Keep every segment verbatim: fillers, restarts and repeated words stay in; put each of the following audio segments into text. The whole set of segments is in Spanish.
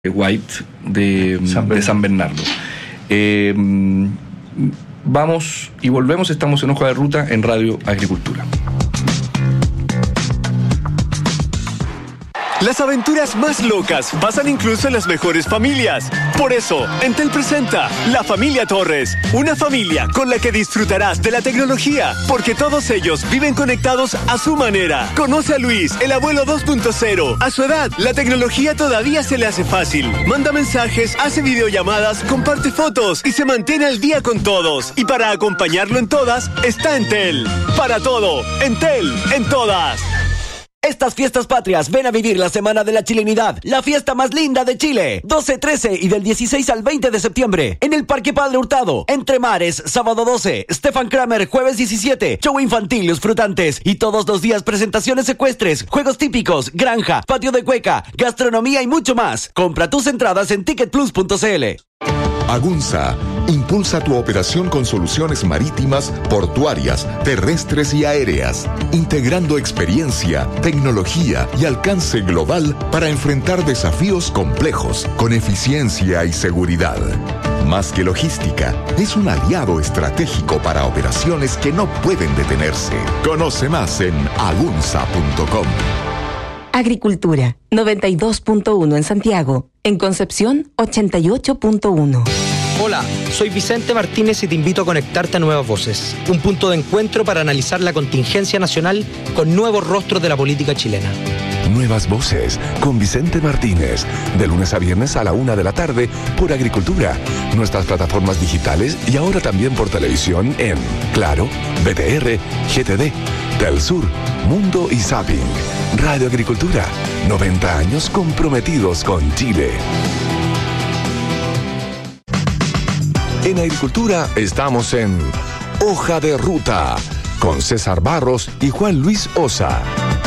White de San Bernardo. De San Bernardo. Eh, vamos y volvemos, estamos en Hoja de Ruta en Radio Agricultura. Las aventuras más locas pasan incluso en las mejores familias. Por eso, Entel presenta La Familia Torres, una familia con la que disfrutarás de la tecnología, porque todos ellos viven conectados a su manera. Conoce a Luis, el abuelo dos punto cero. A su edad, la tecnología todavía se le hace fácil. Manda mensajes, hace videollamadas, comparte fotos y se mantiene al día con todos. Y para acompañarlo en todas, está Entel. Para todo, Entel, en todas. Estas fiestas patrias, ven a vivir la Semana de la Chilenidad, la fiesta más linda de Chile. doce, trece y del dieciséis al veinte de septiembre. En el Parque Padre Hurtado, Entre Mares, sábado doce, Stefan Kramer, jueves diecisiete, show infantil, los frutantes. Y todos los días presentaciones ecuestres, juegos típicos, granja, patio de cueca, gastronomía y mucho más. Compra tus entradas en ticket plus punto c l. Agunza impulsa tu operación con soluciones marítimas, portuarias, terrestres y aéreas, integrando experiencia, tecnología y alcance global para enfrentar desafíos complejos con eficiencia y seguridad. Más que logística, es un aliado estratégico para operaciones que no pueden detenerse. Conoce más en agunza punto com. Agricultura, noventa y dos punto uno en Santiago. En Concepción, ochenta y ocho punto uno. Hola, soy Vicente Martínez y te invito a conectarte a Nuevas Voces, un punto de encuentro para analizar la contingencia nacional con nuevos rostros de la política chilena. Nuevas Voces, con Vicente Martínez, de lunes a viernes a la una de la tarde por Agricultura, nuestras plataformas digitales y ahora también por televisión en Claro, B T R, G T D, Telsur, Mundo y Zapping. Radio Agricultura, noventa años comprometidos con Chile. En Agricultura estamos en Hoja de Ruta, con César Barros y Juan Luis Osa.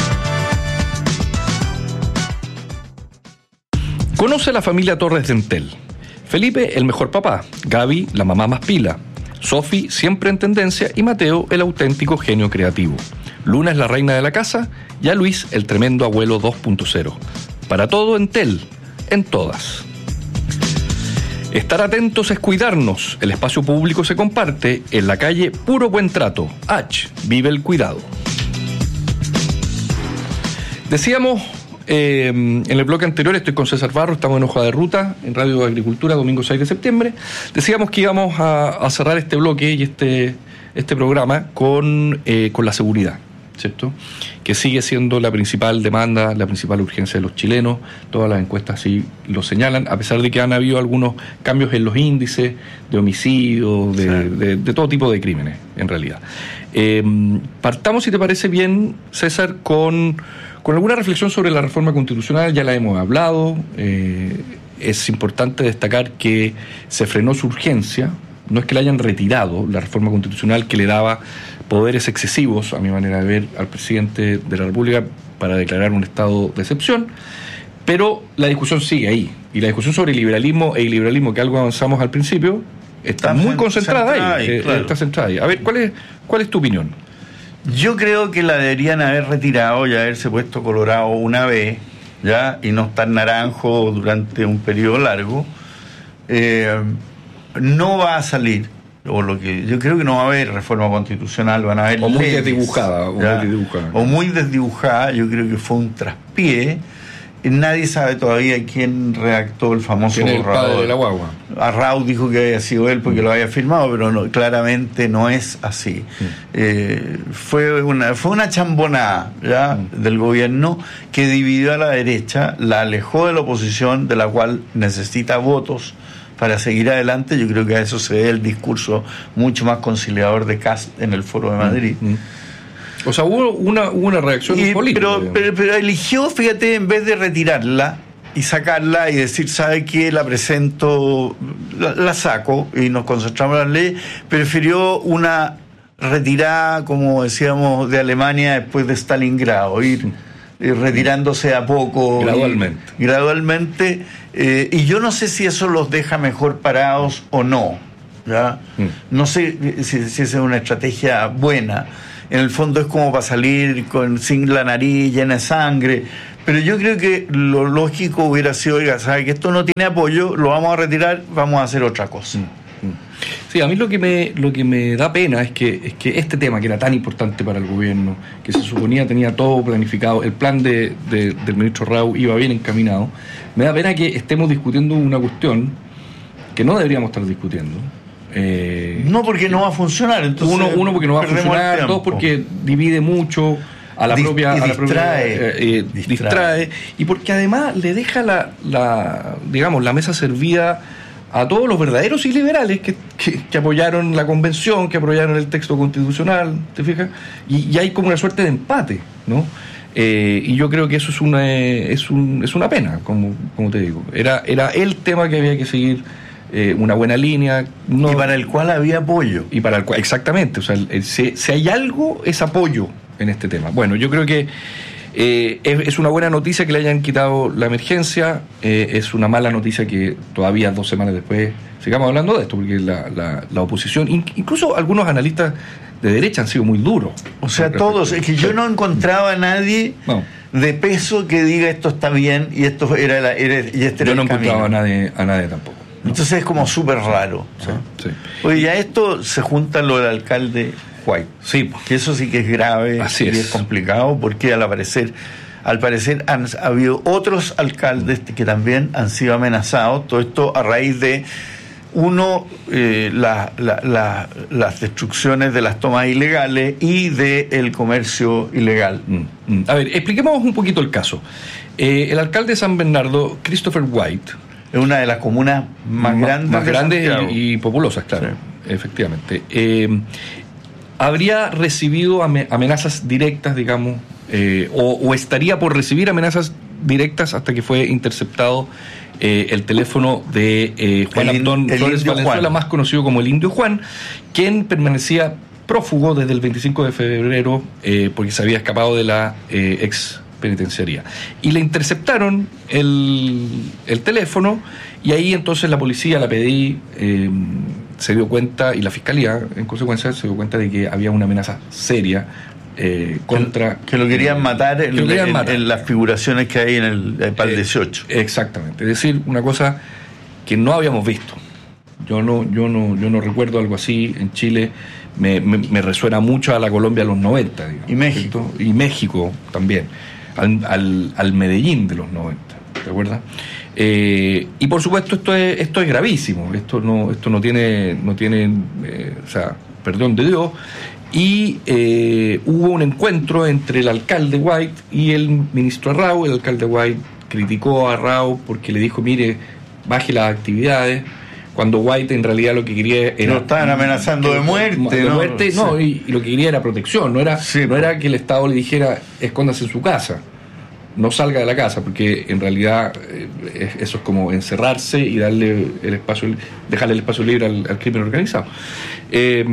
Conoce a la familia Torres de Entel. Felipe, el mejor papá. Gaby, la mamá más pila. Sofi, siempre en tendencia. Y Mateo, el auténtico genio creativo. Luna es la reina de la casa. Y a Luis, el tremendo abuelo dos punto cero. Para todo, Entel. En todas. Estar atentos es cuidarnos. El espacio público se comparte. En la calle, puro buen trato. H. Vive el cuidado. Decíamos... Eh, en el bloque anterior, estoy con César Barro, estamos en Hoja de Ruta, en Radio Agricultura, domingo seis de septiembre. Decíamos que íbamos a, a cerrar este bloque y este, este programa con, eh, con la seguridad, ¿cierto? Que sigue siendo la principal demanda, la principal urgencia de los chilenos. Todas las encuestas así lo señalan, a pesar de que han habido algunos cambios en los índices de homicidios, de, sí. de, de todo tipo de crímenes, en realidad. Eh, partamos, si te parece bien, César, con... Con alguna reflexión sobre la reforma constitucional. Ya la hemos hablado, eh, es importante destacar que se frenó su urgencia, no es que la hayan retirado, la reforma constitucional que le daba poderes excesivos, a mi manera de ver, al presidente de la República para declarar un estado de excepción, pero la discusión sigue ahí, y la discusión sobre liberalismo e iliberalismo, que algo avanzamos al principio, está, está muy concentrada centrada ahí, ahí eh, claro. está centrada ahí. A ver, ¿cuál es, cuál es tu opinión? Yo creo que la deberían haber retirado y haberse puesto colorado una vez, ¿ya? Y no estar naranjo durante un periodo largo. Eh, no va a salir, o lo que yo creo que no va a haber reforma constitucional, van a haber o muy leyes, desdibujada, o muy desdibujada. O muy desdibujada, yo creo que fue un traspié. Nadie sabe todavía quién redactó el famoso borrador. El padre de la guagua. Arrau dijo que había sido él porque mm. lo había firmado, pero no, claramente no es así. Mm. Eh, fue una fue una chambonada ¿ya? Mm. del gobierno que dividió a la derecha, la alejó de la oposición, de la cual necesita votos para seguir adelante. Yo creo que a eso se debe el discurso mucho más conciliador de Kast en el Foro de Madrid. Mm. O sea, hubo una, hubo una reacción y, política. Pero, pero, pero eligió, fíjate, en vez de retirarla y sacarla y decir, ¿sabe qué? La presento, la, la saco y nos concentramos en la ley, prefirió una retirada, como decíamos, de Alemania después de Stalingrado, ir eh, retirándose a poco. Gradualmente. Y, gradualmente. Eh, y yo no sé si eso los deja mejor parados o no. ¿ya? Mm. No sé si, si esa es una estrategia buena. en el fondo es como para salir con, sin la nariz llena de sangre. Pero yo creo que lo lógico hubiera sido, oiga, sabe que esto no tiene apoyo, lo vamos a retirar, vamos a hacer otra cosa. Sí, a mí lo que me lo que me da pena es que es que este tema que era tan importante para el gobierno, que se suponía tenía todo planificado, el plan de, de, del ministro Rau iba bien encaminado, me da pena que estemos discutiendo una cuestión que no deberíamos estar discutiendo. Eh, no porque no va a funcionar, entonces uno, uno porque no va a funcionar, dos porque divide mucho a la Dis, propia, a la distrae, propia eh, eh, distrae. distrae, y porque además le deja la, la digamos la mesa servida a todos los verdaderos iliberales que, que, que apoyaron la convención, que apoyaron el texto constitucional, ¿te fijas? Y, y hay como una suerte de empate, ¿no? Eh, y yo creo que eso es una es, un, es una pena, como, como te digo. Era, era el tema que había que seguir, eh, una buena línea. No, y para el cual había apoyo. Y para el cual, exactamente. O sea, el, el, si, si hay algo, es apoyo en este tema. Bueno, yo creo que Eh, es, es una buena noticia que le hayan quitado la emergencia, eh, es una mala noticia que todavía dos semanas después sigamos hablando de esto, porque la, la, la oposición, incluso algunos analistas de derecha han sido muy duros. O sea, todos, es que yo no encontraba a nadie no. de peso que diga esto está bien y esto era, la, era y este yo era no el encontraba camino. a nadie, a nadie tampoco. ¿No? Entonces es como súper raro. Sí, ¿no? sí. Oye, y a esto se junta lo del alcalde White. Sí. Que eso sí que es grave. Así y es. es complicado porque al parecer, al parecer han habido otros alcaldes que también han sido amenazados. Todo esto a raíz de, uno, eh, la, la, la, las destrucciones de las tomas ilegales y del comercio ilegal. Mm, mm. A ver, expliquemos un poquito el caso. Eh, el alcalde de San Bernardo, Christopher White, es una de las comunas más grandes, más grandes y, y populosas, claro, sí. Efectivamente. Eh, habría recibido amenazas directas, digamos, eh, o, o estaría por recibir amenazas directas hasta que fue interceptado eh, el teléfono de eh, Juan el, Antón el Flores Valenzuela, Juan. más conocido como el Indio Juan, quien permanecía prófugo desde el veinticinco de febrero eh, porque se había escapado de la eh, ex penitenciaría. Y le interceptaron el, el teléfono, y ahí entonces la policía, la P D I, eh, se dio cuenta, y la fiscalía en consecuencia se dio cuenta de que había una amenaza seria eh, contra... Que, que lo querían matar, en, lo querían en, matar. en las figuraciones que hay en el, el P A L dieciocho. Eh, exactamente, es decir, una cosa que no habíamos visto. Yo no, yo no, yo no recuerdo algo así en Chile. Me, me, me resuena mucho a la Colombia de los noventa, digamos, y México. ¿cierto? Y México también, al, al, al Medellín de los noventa, ¿te acuerdas? Eh, y por supuesto esto es esto es gravísimo, esto no esto no tiene no tiene eh, o sea, perdón de Dios. Y eh, hubo un encuentro entre el alcalde White y el ministro Rau. El alcalde White criticó a Rau porque le dijo, mire, baje las actividades, cuando White en realidad lo que quería era... Lo estaban amenazando de muerte, de ¿no? muerte, no, sí. y, y lo que quería era protección, no era, sí, no era que el Estado le dijera, escóndase en su casa, no salga de la casa, porque en realidad eh, eso es como encerrarse y darle el espacio, dejarle el espacio libre al, al crimen organizado. Eh,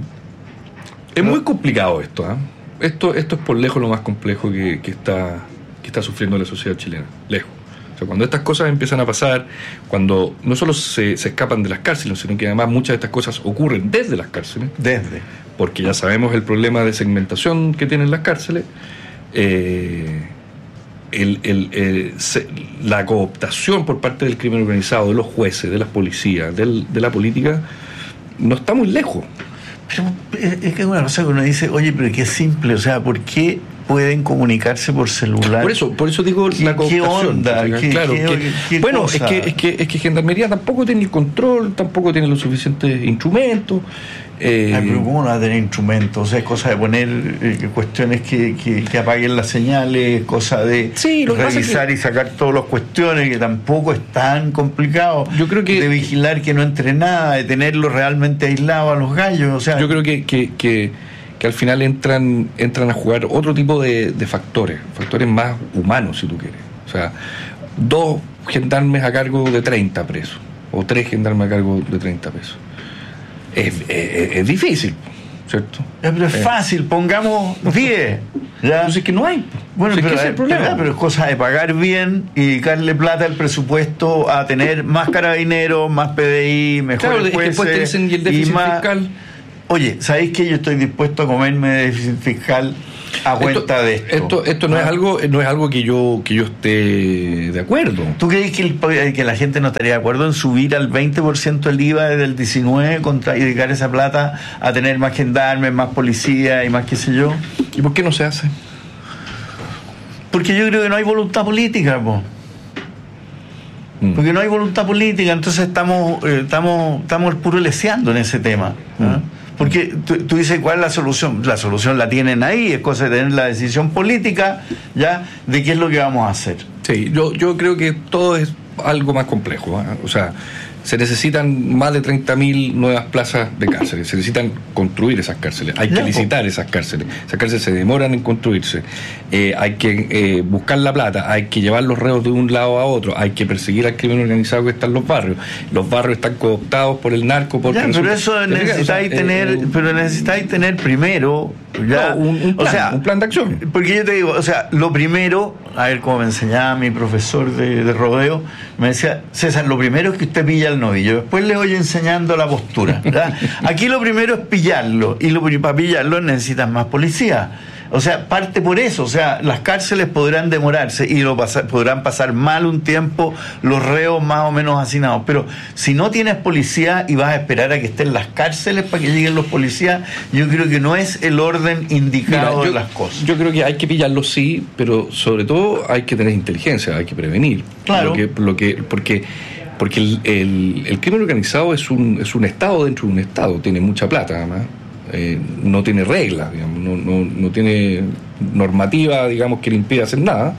es muy complicado esto, ¿eh? Esto, esto es por lejos lo más complejo que, que está, que está sufriendo la sociedad chilena, lejos. O sea, cuando estas cosas empiezan a pasar, cuando no solo se, se escapan de las cárceles, sino que además muchas de estas cosas ocurren desde las cárceles, desde, porque ya sabemos el problema de segmentación que tienen las cárceles, eh, el, el, el, se, la cooptación por parte del crimen organizado, de los jueces, de las policías, del, de la política, no está muy lejos. Pero es que es una cosa que uno dice, oye, pero qué simple, o sea, ¿por qué pueden comunicarse por celular? Por eso, por eso digo la cooptación. ¿Qué onda? ¿Qué, claro, qué, que, qué bueno, cosa? es que, es que es que Gendarmería tampoco tiene el control, tampoco tiene los suficientes instrumentos. Eh, Ay, pero ¿cómo no va a tener instrumentos? O sea, es cosa de poner eh, cuestiones que, que, que apaguen las señales, cosa de sí, revisar que, y sacar todas las cuestiones, que tampoco es tan complicado. Yo creo que de vigilar que no entre nada, de tenerlo realmente aislado a los gallos. O sea, yo creo que, que, que, que al final entran entran a jugar otro tipo de, de factores, factores más humanos, si tú quieres. O sea, dos gendarmes a cargo de treinta presos, o tres gendarmes a cargo de treinta pesos. Es, es, es difícil, ¿cierto? Pero es fácil, pongamos diez. ¿Ya? Entonces es que no hay. Bueno, o sea, pero, es, que es el problema. Pero, pero es cosa de pagar bien y dedicarle plata al presupuesto a tener más carabineros, más P D I, mejores claro, jueces. Es que después te dicen y el déficit y más, fiscal. Oye, ¿sabéis que yo estoy dispuesto a comerme déficit fiscal a cuenta esto, de esto? Esto, esto no ¿Ah? es algo, no es algo que yo, que yo esté de acuerdo. ¿Tú crees que, el, que la gente no estaría de acuerdo en subir al veinte por ciento el I V A desde el diecinueve contra, y dedicar esa plata a tener más gendarmes, más policía y más qué sé yo? ¿Y por qué no se hace? Porque yo creo que no hay voluntad política, po. Mm. Porque no hay voluntad política, entonces estamos eh, estamos estamos puro leseando en ese tema. ¿no? Mm. Porque tú, tú dices, ¿cuál es la solución? La solución la tienen ahí, es cosa de tener la decisión política ya de qué es lo que vamos a hacer. Sí, yo, yo creo que todo es algo más complejo, ¿eh? O sea, se necesitan más de treinta mil nuevas plazas de cárceles, se necesitan construir esas cárceles, hay que licitar esas cárceles, esas cárceles se demoran en construirse, eh, hay que eh, buscar la plata, hay que llevar los reos de un lado a otro, hay que perseguir al crimen organizado que está en los barrios, los barrios están cooptados por el narco, porque ya, pero eso necesitáis o sea, tener, eh, pero necesitáis tener primero ya, no, un, un, plan, o sea, un plan de acción. Porque yo te digo, o sea, lo primero, a ver cómo me enseñaba mi profesor de, de rodeo, me decía, César, lo primero es que usted pilla al novillo, después le voy enseñando la postura, ¿verdad? Aquí lo primero es pillarlo, y lo, para pillarlo necesitas más policía. O sea, parte por eso, o sea, las cárceles podrán demorarse y lo pasar, podrán pasar mal un tiempo los reos más o menos hacinados, pero si no tienes policía y vas a esperar a que estén las cárceles para que lleguen los policías, yo creo que no es el orden indicado. Mira, yo, de las cosas. Yo creo que hay que pillarlos, sí, pero sobre todo hay que tener inteligencia, hay que prevenir. Claro. Lo que, lo que, porque porque el, el, el crimen organizado es un, es un Estado dentro de un Estado, tiene mucha plata además. Eh, no tiene reglas, digamos, no, no, no tiene normativa, digamos, que le impida hacer nada,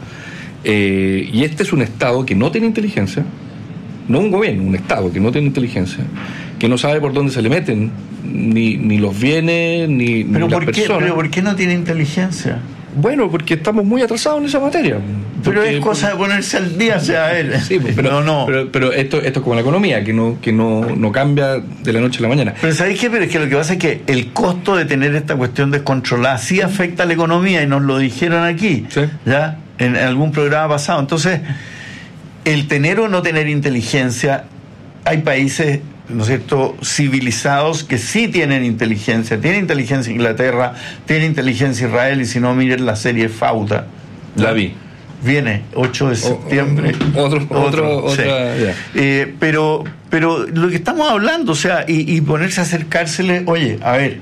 eh, y este es un Estado que no tiene inteligencia, no un gobierno, un Estado que no tiene inteligencia, que no sabe por dónde se le meten ni, ni los bienes ni, ¿Pero ni por las qué, personas. ¿Pero por qué no tiene inteligencia? Bueno, porque estamos muy atrasados en esa materia. Pero porque, es cosa de ponerse al día, o sea, a ver. Sí, pero, no, no. pero, pero esto, esto es como la economía, que no, que no, no cambia de la noche a la mañana. Pero ¿sabéis qué? Pero es que lo que pasa es que el costo de tener esta cuestión descontrolada sí afecta a la economía, y nos lo dijeron aquí, ¿sí? ya en algún programa pasado. Entonces, el tener o no tener inteligencia, hay países, ¿no es cierto?, civilizados que sí tienen inteligencia. Tiene inteligencia Inglaterra, tiene inteligencia Israel, y si no, miren la serie Fauda. La vi. Viene ocho de septiembre. O, o, otro, otro, sí. otra, yeah. eh, pero, pero lo que estamos hablando, o sea, y, y ponerse a hacer cárceles, oye, a ver,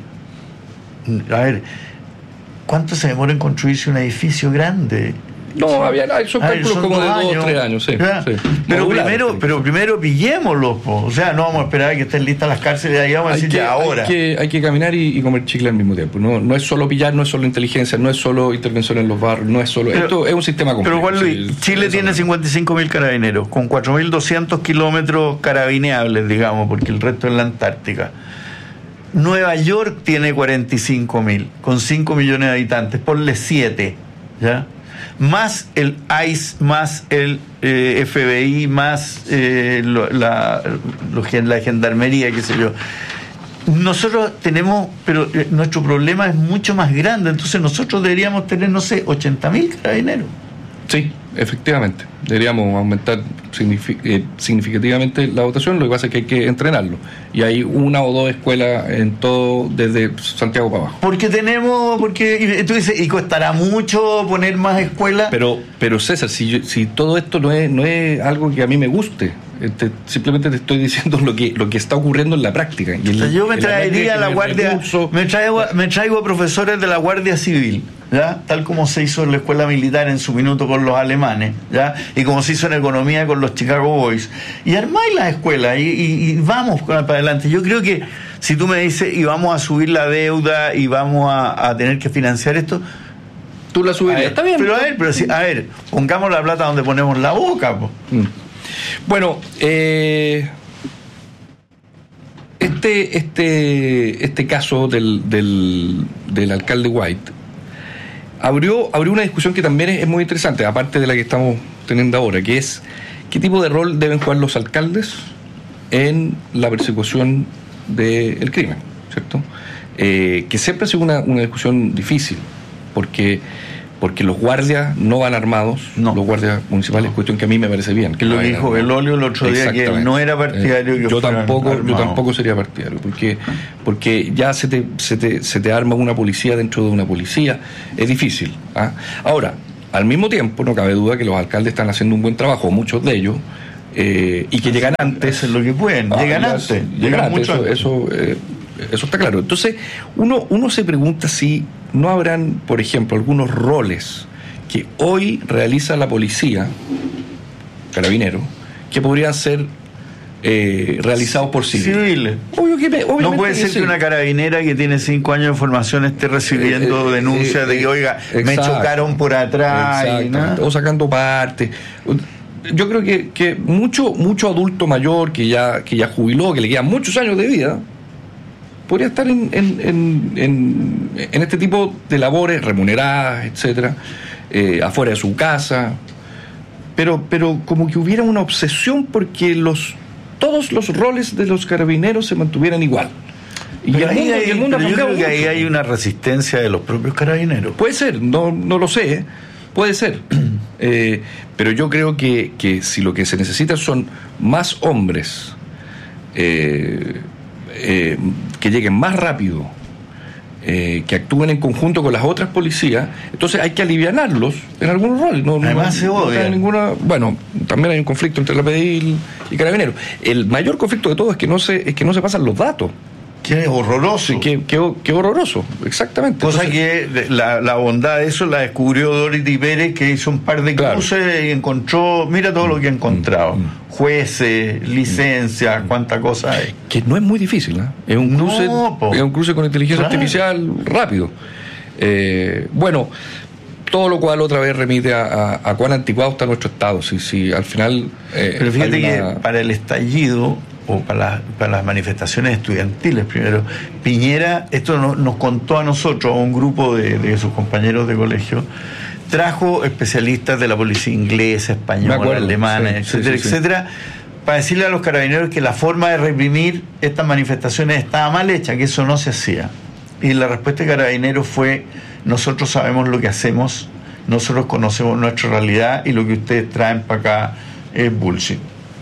a ver, ¿cuánto se demora en construirse un edificio grande? No, había, son cálculos ver, como de dos o tres años, sí. sí. Pero Modular, primero, sí. pero primero pillémoslos, po. O sea, no vamos a esperar a que estén listas las cárceles, ahí vamos a decir que, ya ahora. Hay que, hay que caminar y, y comer chicle al mismo tiempo. No, no es solo pillar, no es solo inteligencia, no es solo intervención en los barrios, no es solo. Pero, esto es un sistema complejo. Pero Juan Luis, sí, Chile tiene cincuenta y cinco mil carabineros, con cuatro mil doscientos kilómetros carabineables, digamos, porque el resto es la Antártica. Nueva York tiene cuarenta y cinco mil, con cinco millones de habitantes, ponle siete, ¿ya? Más el I C E, más el eh, F B I, más eh, lo, la, lo, la gendarmería, qué sé yo. Nosotros tenemos, pero eh, nuestro problema es mucho más grande, entonces nosotros deberíamos tener, no sé, ochenta mil carabineros. Sí, efectivamente. Deberíamos aumentar signific- eh, significativamente la dotación, lo que pasa es que hay que entrenarlo. Y hay una o dos escuelas en todo, desde Santiago para abajo. Porque tenemos, porque tú dices, y costará mucho poner más escuelas. Pero, pero César, si, yo, si todo esto no es, no es algo que a mí me guste, este, simplemente te estoy diciendo lo que, lo que está ocurriendo en la práctica. Y el, yo me traería a la Guardia, recurso, me traigo, me traigo a profesores de la Guardia Civil, ¿ya? Tal como se hizo en la escuela militar en su minuto con los alemanes, ¿ya? Y como se hizo en economía con los Chicago Boys, y armáis las escuelas y, y, y vamos para adelante. Yo creo que si tú me dices y vamos a subir la deuda y vamos a, a tener que financiar esto, tú la subirías, ver, está bien, pero a ver, pero si, a ver, pongamos la plata donde ponemos la boca, po. Mm. Bueno, eh, este, este, este caso del, del, del alcalde White abrió, abrió una discusión que también es, es muy interesante, aparte de la que estamos teniendo ahora, que es qué tipo de rol deben jugar los alcaldes en la persecución del crimen, ¿cierto? Eh, que siempre ha sido una, una discusión difícil, porque porque los guardias no van armados, no. los guardias municipales, no. cuestión que a mí me parece bien. Que lo no dijo Belolio el otro día, que él no era partidario eh, que yo tampoco armados. Yo tampoco sería partidario, porque porque ya se te, se te, se te arma una policía dentro de una policía, es difícil. ¿ah? Ahora, al mismo tiempo, no cabe duda que los alcaldes están haciendo un buen trabajo, muchos de ellos, eh, y que llegan antes. Hacen lo que pueden, ah, llegan ya, antes. Llegan, llegan antes, mucho eso, antes. Eso, eh, eso está claro. Entonces, uno, uno se pregunta si no habrán, por ejemplo, algunos roles que hoy realiza la policía, carabinero, que podrían ser eh, realizados por civiles. Civiles. Obvio que me, no puede ser que, sí. una carabinera que tiene cinco años de formación esté recibiendo eh, eh, denuncias eh, de que, oiga, exacto, me chocaron por atrás. Y nada. O sacando partes. Yo creo que, que mucho, mucho adulto mayor que ya, que ya jubiló, que le quedan muchos años de vida, podría estar en, en, en, en, en este tipo de labores remuneradas, etcétera, eh, afuera de su casa, pero, pero como que hubiera una obsesión porque los todos los roles de los carabineros se mantuvieran igual. Y pero el mundo, hay, y el mundo pero yo creo mucho. que ahí hay una resistencia de los propios carabineros. Puede ser, no, no lo sé, puede ser. eh, pero yo creo que, que si lo que se necesita son más hombres eh, eh, que lleguen más rápido, eh, que actúen en conjunto con las otras policías, entonces hay que alivianarlos en algunos roles. No, Además no, se no odia. hay ninguna, bueno, también hay un conflicto entre la P D I y, y Carabineros. El mayor conflicto de todo es que no se, es que no se pasan los datos. Que es horroroso. Sí, que, que, que horroroso, exactamente. Cosa Entonces, que la, la bondad de eso la descubrió Dorothy Pérez, que hizo un par de cruces, claro, y encontró, mira todo lo que ha encontrado. Mm, mm. Jueces, licencias, mm. cuánta cosa hay. Que no es muy difícil, ¿eh? Es un cruce, no, es un cruce con inteligencia, claro, artificial rápido. Eh, bueno, todo lo cual otra vez remite a, a, a cuán anticuado está nuestro Estado. Si, si al final. Eh, Pero fíjate una... que para el estallido, o para las, para las manifestaciones estudiantiles primero, Piñera, esto no, nos contó a nosotros, a un grupo de, de sus compañeros de colegio, trajo especialistas de la policía inglesa, española, alemana, sí, etcétera, sí, sí, etcétera, sí, para decirle a los carabineros que la forma de reprimir estas manifestaciones estaba mal hecha, que eso no se hacía. Y la respuesta de Carabineros fue: nosotros sabemos lo que hacemos, nosotros conocemos nuestra realidad y lo que ustedes traen para acá es bullshit.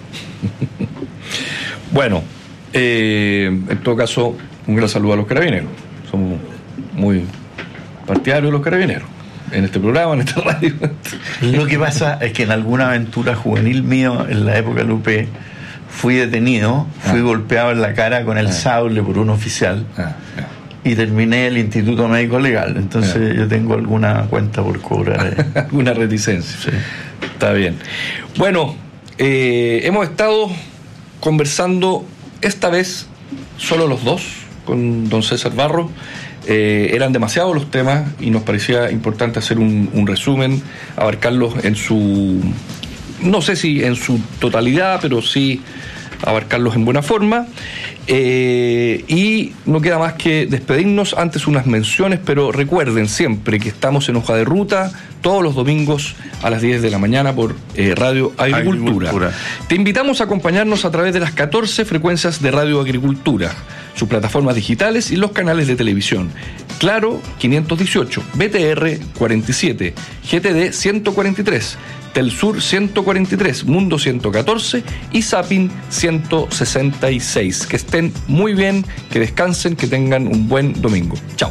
Bueno, eh, en todo caso, un gran saludo a los carabineros. Somos muy partidarios de los carabineros en este programa, en esta radio. Lo que pasa es que en alguna aventura juvenil mío, en la época de U P, fui detenido, fui ah. golpeado en la cara con el ah. sable por un oficial ah. Ah. y terminé el Instituto Médico Legal. Entonces ah. yo tengo alguna cuenta por cobrar. Alguna reticencia. Sí. Está bien. Bueno, eh, hemos estado conversando esta vez solo los dos con don César Barros. Eh, eran demasiados los temas y nos parecía importante hacer un, un resumen, abarcarlos en su, no sé si en su totalidad, pero sí abarcarlos en buena forma. Eh, y no queda más que despedirnos, antes unas menciones, pero recuerden siempre que estamos en Hoja de Ruta todos los domingos a las diez de la mañana por eh, Radio Agricultura. Agricultura. Te invitamos a acompañarnos a través de las catorce frecuencias de Radio Agricultura, sus plataformas digitales y los canales de televisión: Claro quinientos dieciocho, B T R cuarenta y siete, G T D ciento cuarenta y tres, Telsur ciento cuarenta y tres, Mundo ciento catorce y Zapping ciento sesenta y seis. Que estén muy bien, que descansen, que tengan un buen domingo. Chao.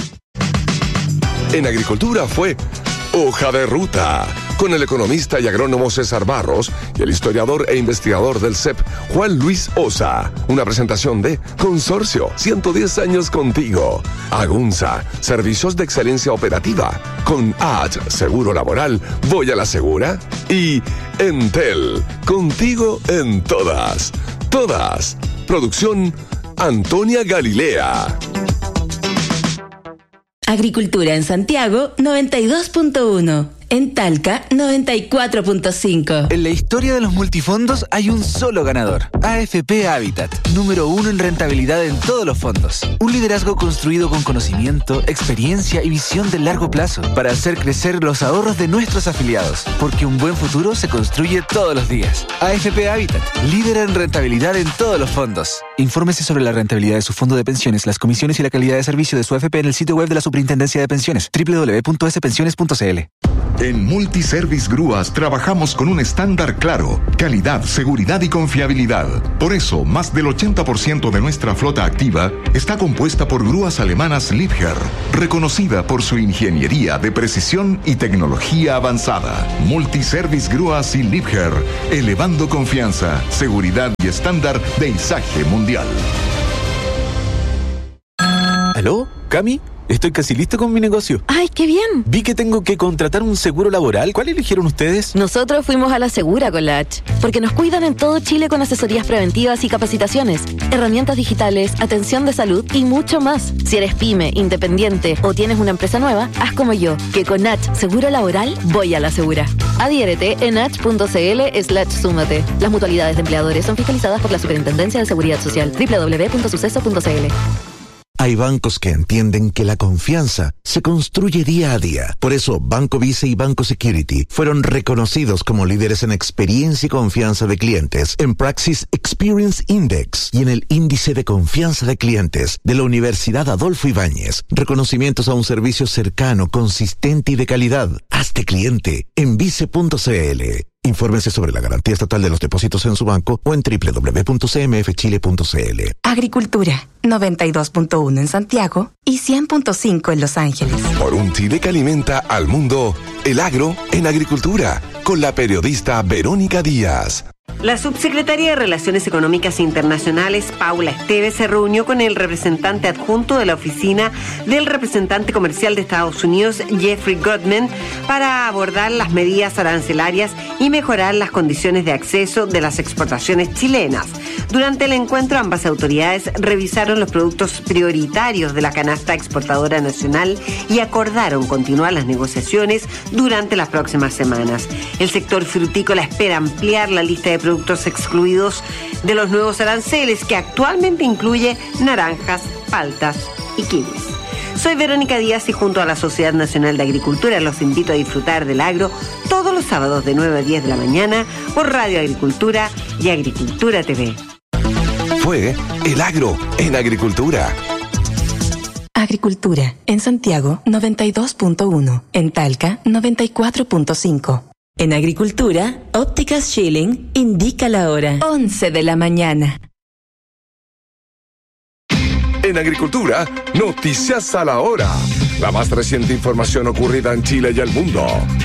En Agricultura fue Hoja de Ruta, con el economista y agrónomo César Barros y el historiador e investigador del C E P, Juan Luis Osa. Una presentación de Consorcio, ciento diez años contigo. Agunza, servicios de excelencia operativa. Con A H, seguro laboral, voy a la segura. Y Entel, contigo en todas. Todas. Producción Antonia Galilea. Agricultura en Santiago noventa y dos punto uno. En Talca, noventa y cuatro punto cinco. En la historia de los multifondos hay un solo ganador. A F P Habitat, número uno en rentabilidad en todos los fondos. Un liderazgo construido con conocimiento, experiencia y visión de largo plazo para hacer crecer los ahorros de nuestros afiliados. Porque un buen futuro se construye todos los días. A F P Habitat, líder en rentabilidad en todos los fondos. Infórmese sobre la rentabilidad de su fondo de pensiones, las comisiones y la calidad de servicio de su A F P en el sitio web de la Superintendencia de Pensiones, doble u doble u doble u punto s pensiones punto c l. En Multiservice Grúas trabajamos con un estándar claro, calidad, seguridad y confiabilidad. Por eso, más del ochenta por ciento de nuestra flota activa está compuesta por grúas alemanas Liebherr, reconocida por su ingeniería de precisión y tecnología avanzada. Multiservice Grúas y Liebherr, elevando confianza, seguridad y estándar de izaje mundial. ¿Aló? ¿Cami? Estoy casi listo con mi negocio. ¡Ay, qué bien! Vi que tengo que contratar un seguro laboral. ¿Cuál eligieron ustedes? Nosotros fuimos a la Segura con la H, porque nos cuidan en todo Chile con asesorías preventivas y capacitaciones, herramientas digitales, atención de salud y mucho más. Si eres pyme, independiente o tienes una empresa nueva, haz como yo, que con H Seguro Laboral voy a la Segura. Adhiérete en h punto c l slash súmate. Las mutualidades de empleadores son fiscalizadas por la Superintendencia de Seguridad Social. doble u doble u doble u punto suceso punto c l. Hay bancos que entienden que la confianza se construye día a día. Por eso, Banco Vice y Banco Security fueron reconocidos como líderes en experiencia y confianza de clientes en Praxis Experience Index y en el Índice de Confianza de Clientes de la Universidad Adolfo Ibáñez. Reconocimientos a un servicio cercano, consistente y de calidad. Hazte cliente en vice punto c l. Infórmense sobre la garantía estatal de los depósitos en su banco o en doble u doble u doble u punto c m f chile punto c l. Agricultura, noventa y dos punto uno en Santiago y cien punto cinco en Los Ángeles. Por un Chile que alimenta al mundo, el agro en agricultura, con la periodista Verónica Díaz. La subsecretaria de Relaciones Económicas Internacionales, Paula Esteves, se reunió con el representante adjunto de la oficina del representante comercial de Estados Unidos, Jeffrey Goodman, para abordar las medidas arancelarias y mejorar las condiciones de acceso de las exportaciones chilenas. Durante el encuentro, ambas autoridades revisaron los productos prioritarios de la canasta exportadora nacional y acordaron continuar las negociaciones durante las próximas semanas. El sector frutícola espera ampliar la lista de productos excluidos de los nuevos aranceles, que actualmente incluye naranjas, paltas y kiwis. Soy Verónica Díaz y junto a la Sociedad Nacional de Agricultura los invito a disfrutar del agro todos los sábados de nueve a diez de la mañana por Radio Agricultura y Agricultura T V. Fue El Agro en Agricultura. Agricultura, en Santiago, noventa y dos punto uno. En Talca, noventa y cuatro punto cinco. En Agricultura, Ópticas Schilling indica la hora. once de la mañana. En Agricultura, noticias a la hora. La más reciente información ocurrida en Chile y el mundo.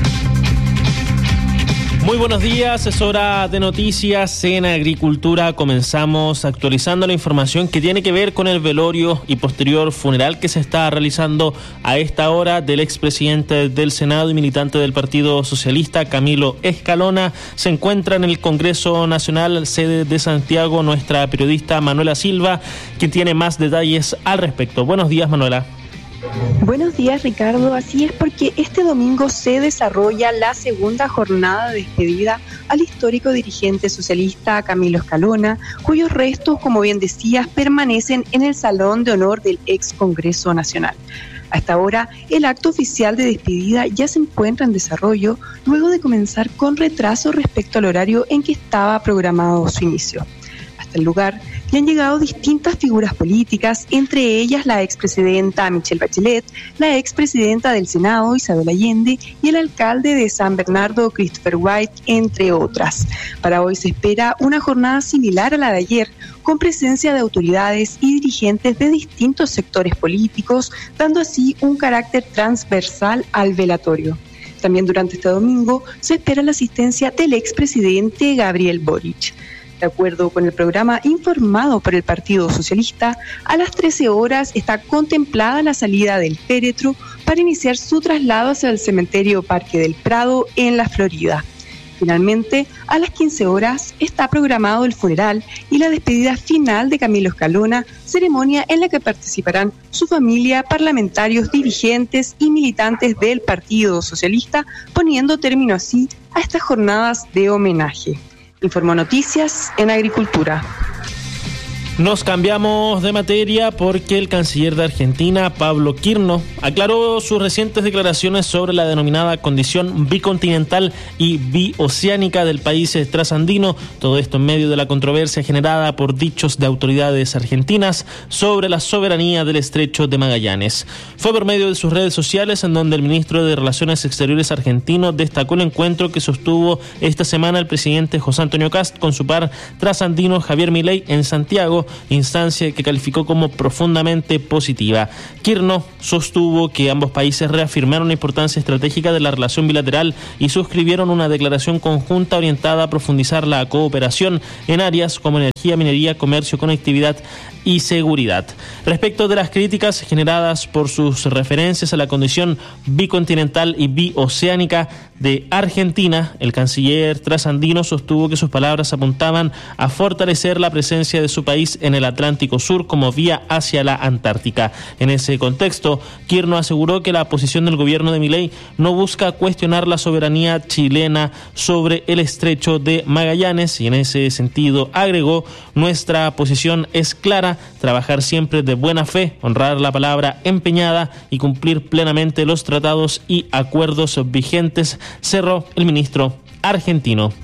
Muy buenos días, es hora de noticias en Agricultura. Comenzamos actualizando la información que tiene que ver con el velorio y posterior funeral que se está realizando a esta hora del expresidente del Senado y militante del Partido Socialista, Camilo Escalona. Se encuentra en el Congreso Nacional, sede de Santiago, nuestra periodista Manuela Silva, quien tiene más detalles al respecto. Buenos días, Manuela. Buenos días, Ricardo. Así es, porque este domingo se desarrolla la segunda jornada de despedida al histórico dirigente socialista Camilo Escalona, cuyos restos, como bien decías, permanecen en el Salón de Honor del ex Congreso Nacional. Hasta ahora, el acto oficial de despedida ya se encuentra en desarrollo, luego de comenzar con retraso respecto al horario en que estaba programado su inicio. Hasta el lugar y han llegado distintas figuras políticas, entre ellas la expresidenta Michelle Bachelet, la expresidenta del Senado Isabel Allende y el alcalde de San Bernardo Christopher White, entre otras. Para hoy se espera una jornada similar a la de ayer, con presencia de autoridades y dirigentes de distintos sectores políticos, dando así un carácter transversal al velatorio. También durante este domingo se espera la asistencia del expresidente Gabriel Boric. De acuerdo con el programa informado por el Partido Socialista, a las trece horas está contemplada la salida del féretro para iniciar su traslado hacia el cementerio Parque del Prado en la Florida. Finalmente, a las quince horas está programado el funeral y la despedida final de Camilo Escalona, ceremonia en la que participarán su familia, parlamentarios, dirigentes y militantes del Partido Socialista, poniendo término así a estas jornadas de homenaje. Informó Noticias en Agricultura. Nos cambiamos de materia porque el canciller de Argentina, Pablo Quirno, aclaró sus recientes declaraciones sobre la denominada condición bicontinental y bioceánica del país trasandino, todo esto en medio de la controversia generada por dichos de autoridades argentinas sobre la soberanía del estrecho de Magallanes. Fue por medio de sus redes sociales en donde el ministro de Relaciones Exteriores argentino destacó el encuentro que sostuvo esta semana el presidente José Antonio Kast con su par trasandino Javier Milei en Santiago, instancia que calificó como profundamente positiva. Quirno sostuvo que ambos países reafirmaron la importancia estratégica de la relación bilateral y suscribieron una declaración conjunta orientada a profundizar la cooperación en áreas como energía, minería, comercio, conectividad y seguridad. Respecto de las críticas generadas por sus referencias a la condición bicontinental y bioceánica de Argentina, el canciller trasandino sostuvo que sus palabras apuntaban a fortalecer la presencia de su país en el Atlántico Sur como vía hacia la Antártica. En ese contexto, Quirno aseguró que la posición del gobierno de Milei no busca cuestionar la soberanía chilena sobre el estrecho de Magallanes y en ese sentido agregó: nuestra posición es clara, trabajar siempre de buena fe, honrar la palabra empeñada y cumplir plenamente los tratados y acuerdos vigentes, cerró el ministro argentino.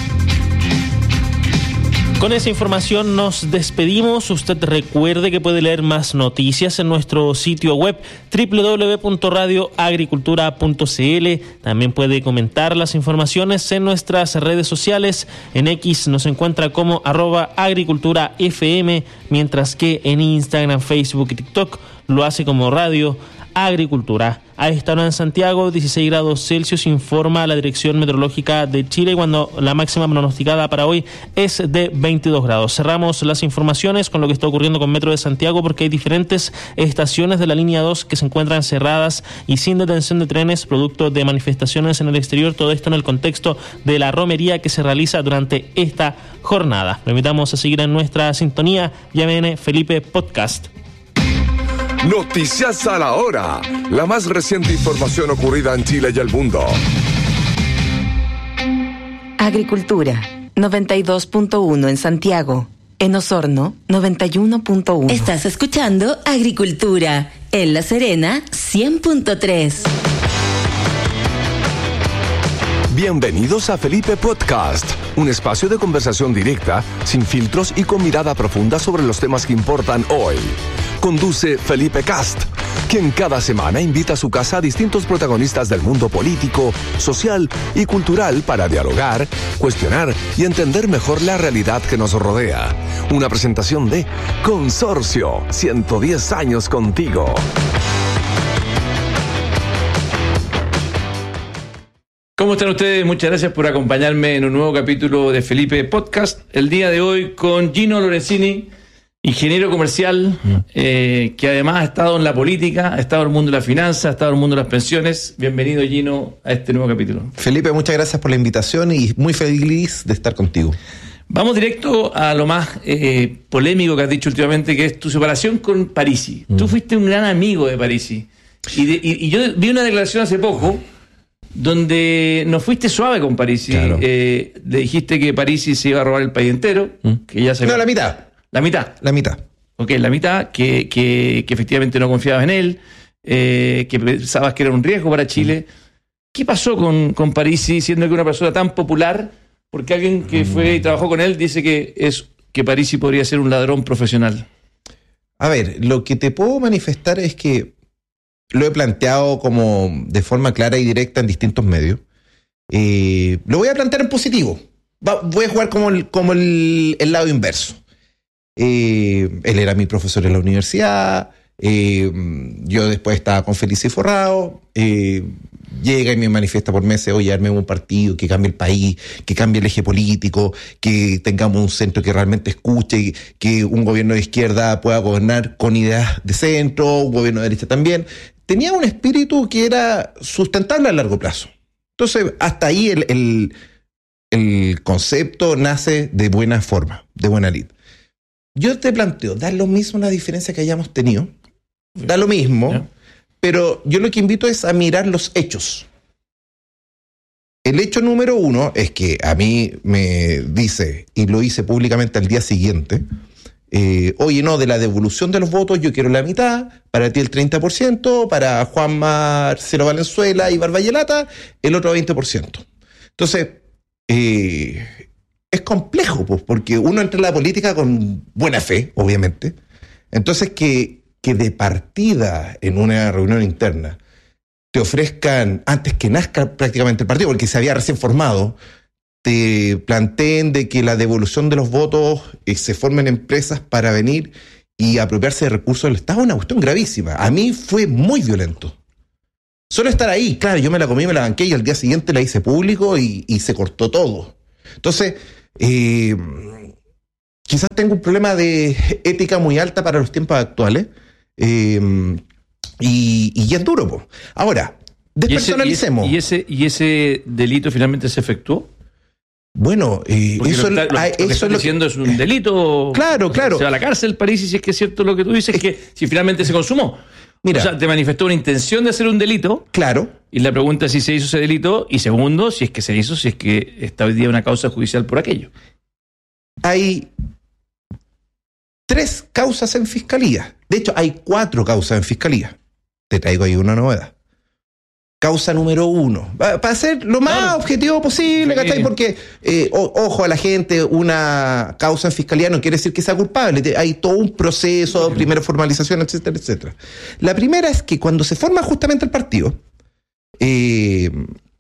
Con esa información nos despedimos. Usted recuerde que puede leer más noticias en nuestro sitio web doble u doble u doble u punto radio agricultura punto c l. También puede comentar las informaciones en nuestras redes sociales. En X nos encuentra como arroba agricultura f m, mientras que en Instagram, Facebook y TikTok lo hace como Radio Agricultura. A esta hora en Santiago, dieciséis grados Celsius, informa la Dirección Meteorológica de Chile, cuando la máxima pronosticada para hoy es de veintidós grados. Cerramos las informaciones con lo que está ocurriendo con Metro de Santiago, porque hay diferentes estaciones de la línea dos que se encuentran cerradas y sin detención de trenes, producto de manifestaciones en el exterior. Todo esto en el contexto de la romería que se realiza durante esta jornada. Lo invitamos a seguir en nuestra sintonía. Ya viene Felipe Podcast. Noticias a la hora. La más reciente información ocurrida en Chile y el mundo. Agricultura, noventa y dos punto uno en Santiago. En Osorno, noventa y uno punto uno. Estás escuchando Agricultura. En La Serena, cien punto tres. Bienvenidos a Felipe Podcast, un espacio de conversación directa, sin filtros y con mirada profunda sobre los temas que importan hoy. Conduce Felipe Kast, quien cada semana invita a su casa a distintos protagonistas del mundo político, social y cultural para dialogar, cuestionar y entender mejor la realidad que nos rodea. Una presentación de Consorcio, ciento diez años contigo. ¿Cómo están ustedes? Muchas gracias por acompañarme en un nuevo capítulo de Felipe Podcast. El día de hoy con Gino Lorenzini, ingeniero comercial, mm. eh, que además ha estado en la política, ha estado en el mundo de la finanza, ha estado en el mundo de las pensiones. Bienvenido, Gino, a este nuevo capítulo. Felipe, muchas gracias por la invitación y muy feliz de estar contigo. Vamos directo a lo más eh, polémico que has dicho últimamente, que es tu separación con Parisi. Mm. Tú fuiste un gran amigo de Parisi. Y, de, y, y yo vi una declaración hace poco donde no fuiste suave con Parisi. Claro. Eh, le dijiste que Parisi se iba a robar el país entero. Mm. Que ya se no, la mitad. La mitad. La mitad. Ok, la mitad, que, que, que efectivamente no confiabas en él, eh, que pensabas que era un riesgo para Chile. Mm. ¿Qué pasó con, con Parisi, siendo que una persona tan popular? Porque alguien que fue y trabajó con él dice que, es, que Parisi podría ser un ladrón profesional. A ver, lo que te puedo manifestar es que lo he planteado como de forma clara y directa en distintos medios. Eh, lo voy a plantear en positivo. Va, voy a jugar como el, como el, el lado inverso. Eh, él era mi profesor en la universidad. Eh, yo después estaba con Felice Forrado. Eh, llega y me manifiesta por meses: oye, armemos un partido que cambie el país, que cambie el eje político, que tengamos un centro que realmente escuche, que un gobierno de izquierda pueda gobernar con ideas de centro, un gobierno de derecha también. Tenía un espíritu que era sustentable a largo plazo. Entonces, hasta ahí el, el el concepto nace de buena forma, de buena lid. Yo te planteo, da lo mismo la diferencia que hayamos tenido, da lo mismo, ¿ya? Pero yo lo que invito es a mirar los hechos. El hecho número uno es que a mí me dice, y lo hice públicamente al día siguiente, eh, oye, no, de la devolución de los votos yo quiero la mitad, para ti el treinta por ciento, para Juan Marcelo Valenzuela y Barbayelata el otro veinte por ciento. Entonces, eh, es complejo, pues, porque uno entra en la política con buena fe, obviamente. Entonces, que, que de partida en una reunión interna te ofrezcan, antes que nazca prácticamente el partido, porque se había recién formado, te planteen de que la devolución de los votos eh, se formen empresas para venir y apropiarse de recursos del Estado, es una cuestión gravísima. A mí fue muy violento. Solo estar ahí, claro, yo me la comí, me la banqué y al día siguiente la hice público y, y se cortó todo. Entonces, eh, quizás tengo un problema de ética muy alta para los tiempos actuales. Eh, y, y es duro, po. Ahora, despersonalicemos. ¿Y ese, y, ese, ¿Y ese delito finalmente se efectuó? Bueno, eh, eso, lo, está, lo, a, lo que eso estás lo diciendo que, es un delito. Claro, claro. Se va a la cárcel, París, y si es que es cierto lo que tú dices, es que si finalmente se consumó. Mira, o sea, te manifestó una intención de hacer un delito. Claro. Y la pregunta es si se hizo ese delito. Y segundo, si es que se hizo, si es que está hoy día una causa judicial por aquello. Hay tres causas en fiscalía. De hecho, hay cuatro causas en fiscalía. Te traigo ahí una novedad. Causa número uno. Para ser lo más claro. objetivo posible, sí. ¿Cachai? Porque, eh, o, ojo a la gente, una causa en fiscalía no quiere decir que sea culpable. Hay todo un proceso, sí. primera formalización, etcétera, etcétera. La primera es que cuando se forma justamente el partido, eh,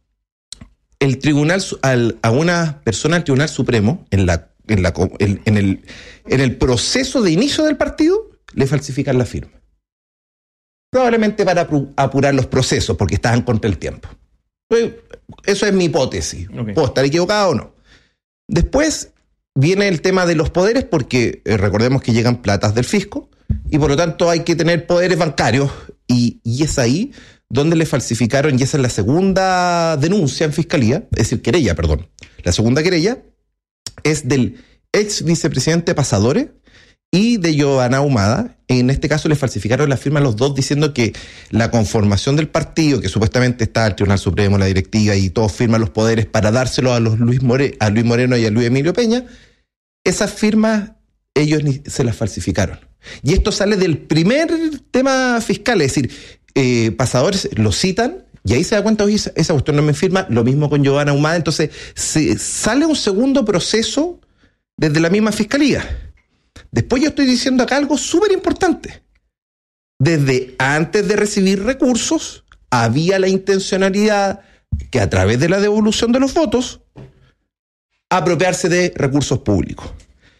el tribunal, al, a una persona del Tribunal Supremo, en, la, en, la, en, en, el, en el proceso de inicio del partido, le falsifican la firma. Probablemente para apurar los procesos, porque estaban contra el tiempo. Eso es mi hipótesis. Okay. Puedo estar equivocado o no. Después viene el tema de los poderes, porque eh, recordemos que llegan platas del fisco, y por lo tanto hay que tener poderes bancarios, y, y es ahí donde le falsificaron, y esa es la segunda denuncia en fiscalía, es decir, querella, perdón. La segunda querella es del ex vicepresidente Pasadore y de Giovanna Ahumada. En este caso le falsificaron la firma a los dos diciendo que la conformación del partido, que supuestamente está el Tribunal Supremo, la directiva y todos firman los poderes para dárselo a, los Luis, More, a Luis Moreno y a Luis Emilio Peña, esas firmas ellos ni, se las falsificaron. Y esto sale del primer tema fiscal, es decir, eh, pasadores lo citan y ahí se da cuenta, oye, esa, esa cuestión no me firma, lo mismo con Giovanna Ahumada, entonces se, sale un segundo proceso desde la misma fiscalía. Después yo estoy diciendo acá algo súper importante. Desde antes de recibir recursos, había la intencionalidad que a través de la devolución de los votos, apropiarse de recursos públicos.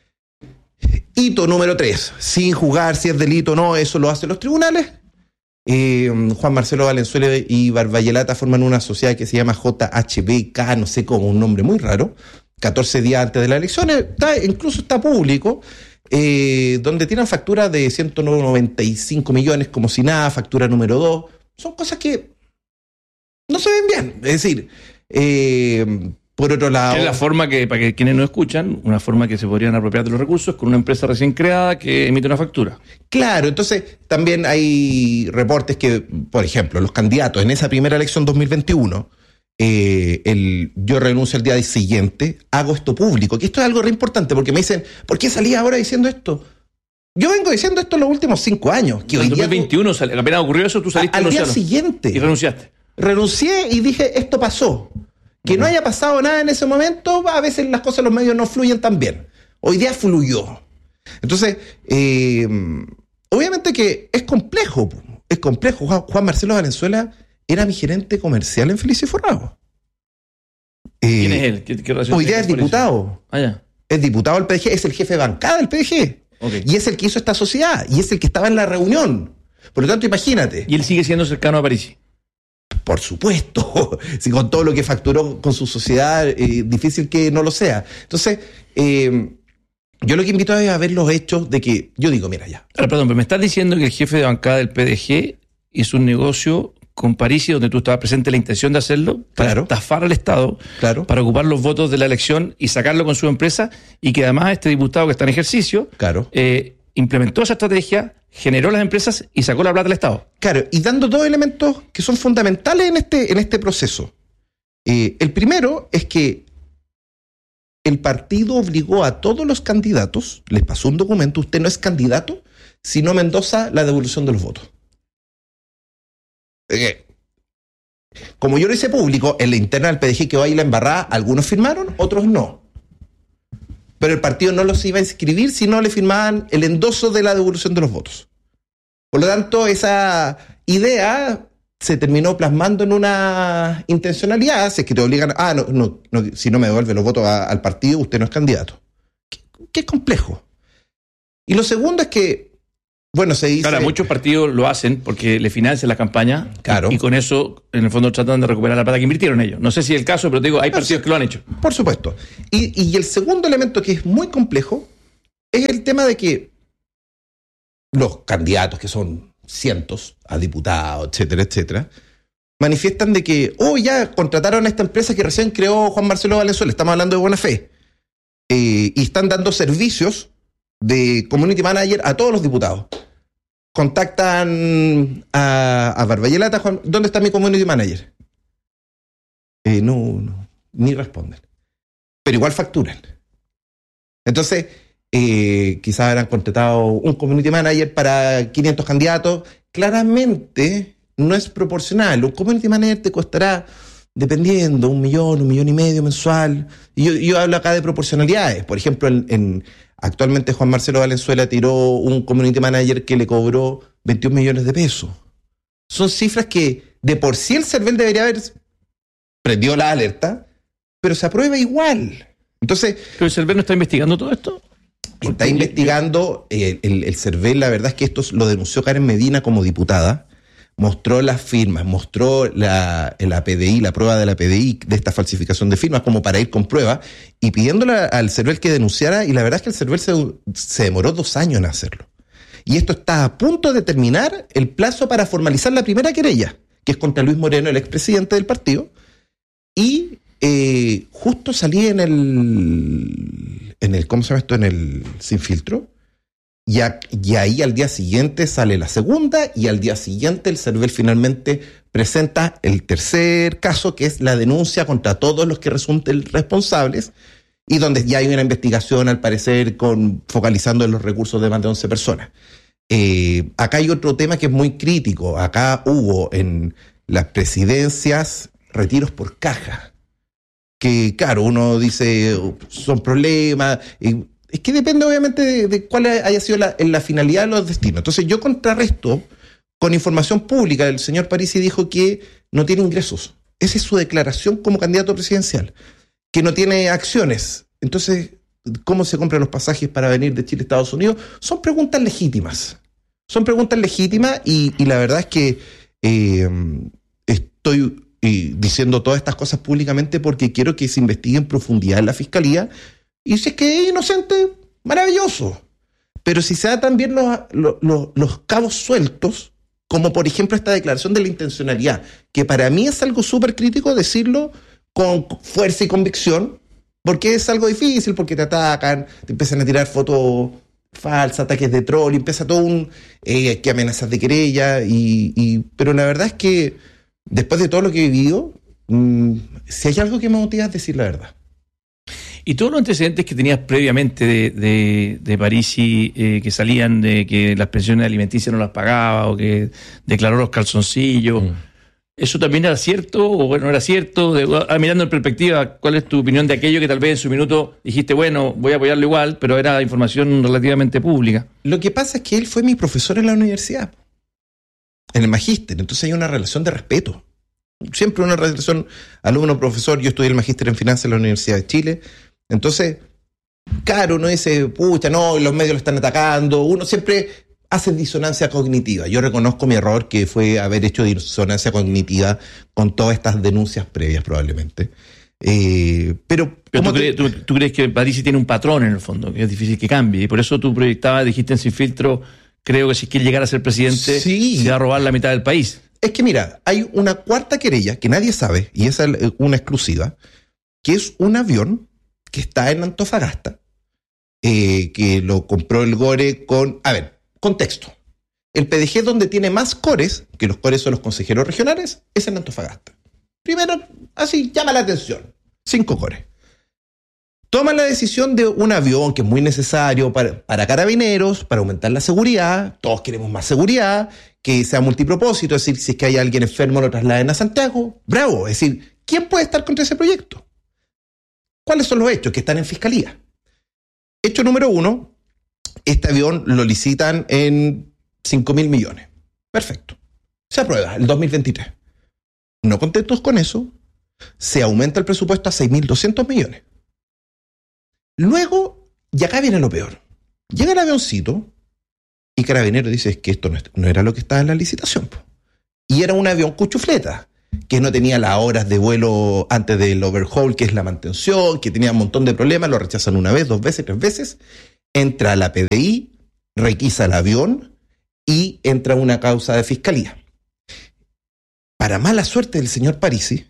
Hito número tres, sin juzgar si es delito o no, eso lo hacen los tribunales. Eh, Juan Marcelo Valenzuela y Barbayelata forman una sociedad que se llama J H B K, no sé cómo, un nombre muy raro, catorce días antes de las elecciones, está, incluso está público. Eh, donde tienen facturas de ciento noventa y cinco millones como si nada, factura número dos, son cosas que no se ven bien. Es decir, eh, por otro lado... Es la forma que, para que quienes no escuchan, una forma que se podrían apropiar de los recursos con una empresa recién creada que emite una factura. Claro, entonces también hay reportes que, por ejemplo, los candidatos en esa primera elección dos mil veintiuno, Eh, el, yo renuncio al día siguiente, hago esto público, que esto es algo re importante, porque me dicen, ¿por qué salí ahora diciendo esto? Yo vengo diciendo esto en los últimos cinco años. Que en hoy dos mil veintiuno, día, apenas ocurrió eso, tú saliste a, al día siguiente. Y renunciaste. Renuncié y dije, esto pasó. Que uh-huh. no haya pasado nada en ese momento, a veces las cosas en los medios no fluyen tan bien. Hoy día fluyó. Entonces, eh, obviamente que es complejo, es complejo. Juan, Juan Marcelo Valenzuela era mi gerente comercial en Feliz y Forrado. Eh, ¿Quién es él? ¿Qué, qué hoy día es diputado. Ah, ya. Es diputado del P D G, es el jefe de bancada del P D G. Okay. Y es el que hizo esta sociedad, y es el que estaba en la reunión. Por lo tanto, imagínate. ¿Y él sigue siendo cercano a Parisi? Por supuesto. Si con todo lo que facturó con su sociedad, eh, difícil que no lo sea. Entonces, eh, yo lo que invito es a ver los hechos de que, yo digo, mira ya. Ahora, perdón, pero me estás diciendo que el jefe de bancada del P D G hizo un negocio con Parisi, donde tú estabas presente, la intención de hacerlo para Claro. estafar al Estado, Claro. para ocupar los votos de la elección y sacarlo con su empresa, y que además este diputado que está en ejercicio Claro. eh, implementó esa estrategia, generó las empresas y sacó la plata del Estado. Claro, y dando dos elementos que son fundamentales en este, en este proceso. Eh, el primero es que el partido obligó a todos los candidatos, les pasó un documento, usted no es candidato si no me endosa la devolución de los votos. Eh, como yo lo hice público, en la interna del P D G quedó ahí la embarrada, algunos firmaron, otros no. Pero el partido no los iba a inscribir si no le firmaban el endoso de la devolución de los votos. Por lo tanto, esa idea se terminó plasmando en una intencionalidad, si es que te obligan, ah, no, no, no si no me devuelve los votos a, al partido, usted no es candidato. Qué, qué complejo. Y lo segundo es que, bueno, se dice... Claro, muchos partidos lo hacen porque le financian la campaña, Claro. y, y con eso, en el fondo, tratan de recuperar la plata que invirtieron ellos. No sé si es el caso, pero te digo, hay No, partidos sí. que lo han hecho. Por supuesto. Y, y el segundo elemento que es muy complejo es el tema de que los candidatos, que son cientos a diputados, etcétera, etcétera, manifiestan de que, oh, ya contrataron a esta empresa que recién creó Juan Marcelo Valenzuela, estamos hablando de buena fe, eh, y están dando servicios de community manager a todos los diputados. Contactan a, a Barbayelata, Juan, ¿dónde está mi community manager? Eh, no, no, ni responden. Pero igual facturan. Entonces, eh, quizás habrán contratado un community manager para quinientos candidatos. Claramente no es proporcional. Un community manager te costará, dependiendo, un millón, un millón y medio mensual. Y yo, yo hablo acá de proporcionalidades. Por ejemplo, en, en, actualmente Juan Marcelo Valenzuela tiró un community manager que le cobró veintiún millones de pesos. Son cifras que de por sí el CERVEL debería haber prendido la alerta, pero se aprueba igual. Entonces, ¿pero el CERVEL no está investigando todo esto? Está investigando, eh, el, el CERVEL, la verdad es que esto lo denunció Karen Medina como diputada, mostró las firmas, mostró la, la P D I, la prueba de la P D I de esta falsificación de firmas como para ir con prueba, y pidiéndole al CERVEL que denunciara, y la verdad es que el CERVEL se, se demoró dos años en hacerlo. Y esto está a punto de terminar el plazo para formalizar la primera querella, que es contra Luis Moreno, el expresidente del partido, y eh, justo salí en el, en el, ¿cómo se llama esto? En el Sin Filtro, y, a, y ahí al día siguiente sale la segunda, y al día siguiente el CERVEL finalmente presenta el tercer caso, que es la denuncia contra todos los que resulten responsables, y donde ya hay una investigación, al parecer, con focalizando en los recursos de más de once personas. Eh, acá hay otro tema que es muy crítico. Acá hubo en las presidencias retiros por caja, que claro, uno dice son problemas, eh, es que depende obviamente de, de cuál haya sido la, la finalidad de los destinos. Entonces yo contrarresto con información pública. El señor Parisi dijo que no tiene ingresos, esa es su declaración como candidato presidencial, que no tiene acciones. Entonces, ¿cómo se compran los pasajes para venir de Chile a Estados Unidos? Son preguntas legítimas. Son preguntas legítimas y, y la verdad es que eh, estoy eh, diciendo todas estas cosas públicamente porque quiero que se investigue en profundidad en la Fiscalía, y si es que es inocente, maravilloso. Pero si se da también los, los, los cabos sueltos, como por ejemplo esta declaración de la intencionalidad, que para mí es algo súper crítico decirlo con fuerza y convicción, porque es algo difícil, porque te atacan, te empiezan a tirar fotos falsas, ataques de troll, y empieza todo un... Eh, que amenazas de querella, y, y, pero la verdad es que después de todo lo que he vivido, mmm, si hay algo que me motiva es decir la verdad. Y todos los antecedentes que tenías previamente de, de, de Parisi, eh, que salían de que las pensiones alimenticias no las pagaba, o que declaró los calzoncillos... Mm. ¿Eso también era cierto o bueno, no era cierto? De, ah, mirando en perspectiva, ¿cuál es tu opinión de aquello que tal vez en su minuto dijiste, bueno, voy a apoyarlo igual, pero era información relativamente pública? Lo que pasa es que él fue mi profesor en la universidad, en el magíster, entonces hay una relación de respeto. Siempre una relación alumno-profesor. Yo estudié el magíster en finanzas en la Universidad de Chile, entonces, claro, uno dice, pucha, no, los medios lo están atacando, uno siempre... hace disonancia cognitiva. Yo reconozco mi error, que fue haber hecho disonancia cognitiva con todas estas denuncias previas, probablemente. Eh, pero pero tú, te... crees, tú, tú crees que Parisi tiene un patrón en el fondo, que es difícil que cambie, y por eso tú proyectabas, dijiste en Sin Filtro, creo que si quiere llegar a ser presidente, sí, se va a robar la mitad del país. es que mira, hay una cuarta querella que nadie sabe, y esa es una exclusiva, que es un avión que está en Antofagasta, eh, que lo compró el Gore con... A ver, contexto. El P D G donde tiene más cores, que los cores son los consejeros regionales, es en Antofagasta. Primero, así, llama la atención. Cinco cores. Toman la decisión de un avión que es muy necesario para, para carabineros, para aumentar la seguridad. Todos queremos más seguridad, que sea multipropósito, es decir, si es que hay alguien enfermo lo trasladen a Santiago. ¡Bravo! Es decir, ¿quién puede estar contra ese proyecto? ¿Cuáles son los hechos que están en fiscalía? Hecho número uno, este avión lo licitan en cinco mil millones. Perfecto. Se aprueba el dos mil veintitrés. No contentos con eso, se aumenta el presupuesto a seis mil doscientos millones. Luego, y acá viene lo peor, llega el avioncito y Carabinero dice que esto no, es, no era lo que estaba en la licitación. Po. Y era un avión cuchufleta, que no tenía las horas de vuelo antes del overhaul, que es la mantención, que tenía un montón de problemas, lo rechazan una vez, dos veces, tres veces. Entra la P D I, requisa el avión y entra una causa de fiscalía. Para mala suerte del señor Parisi,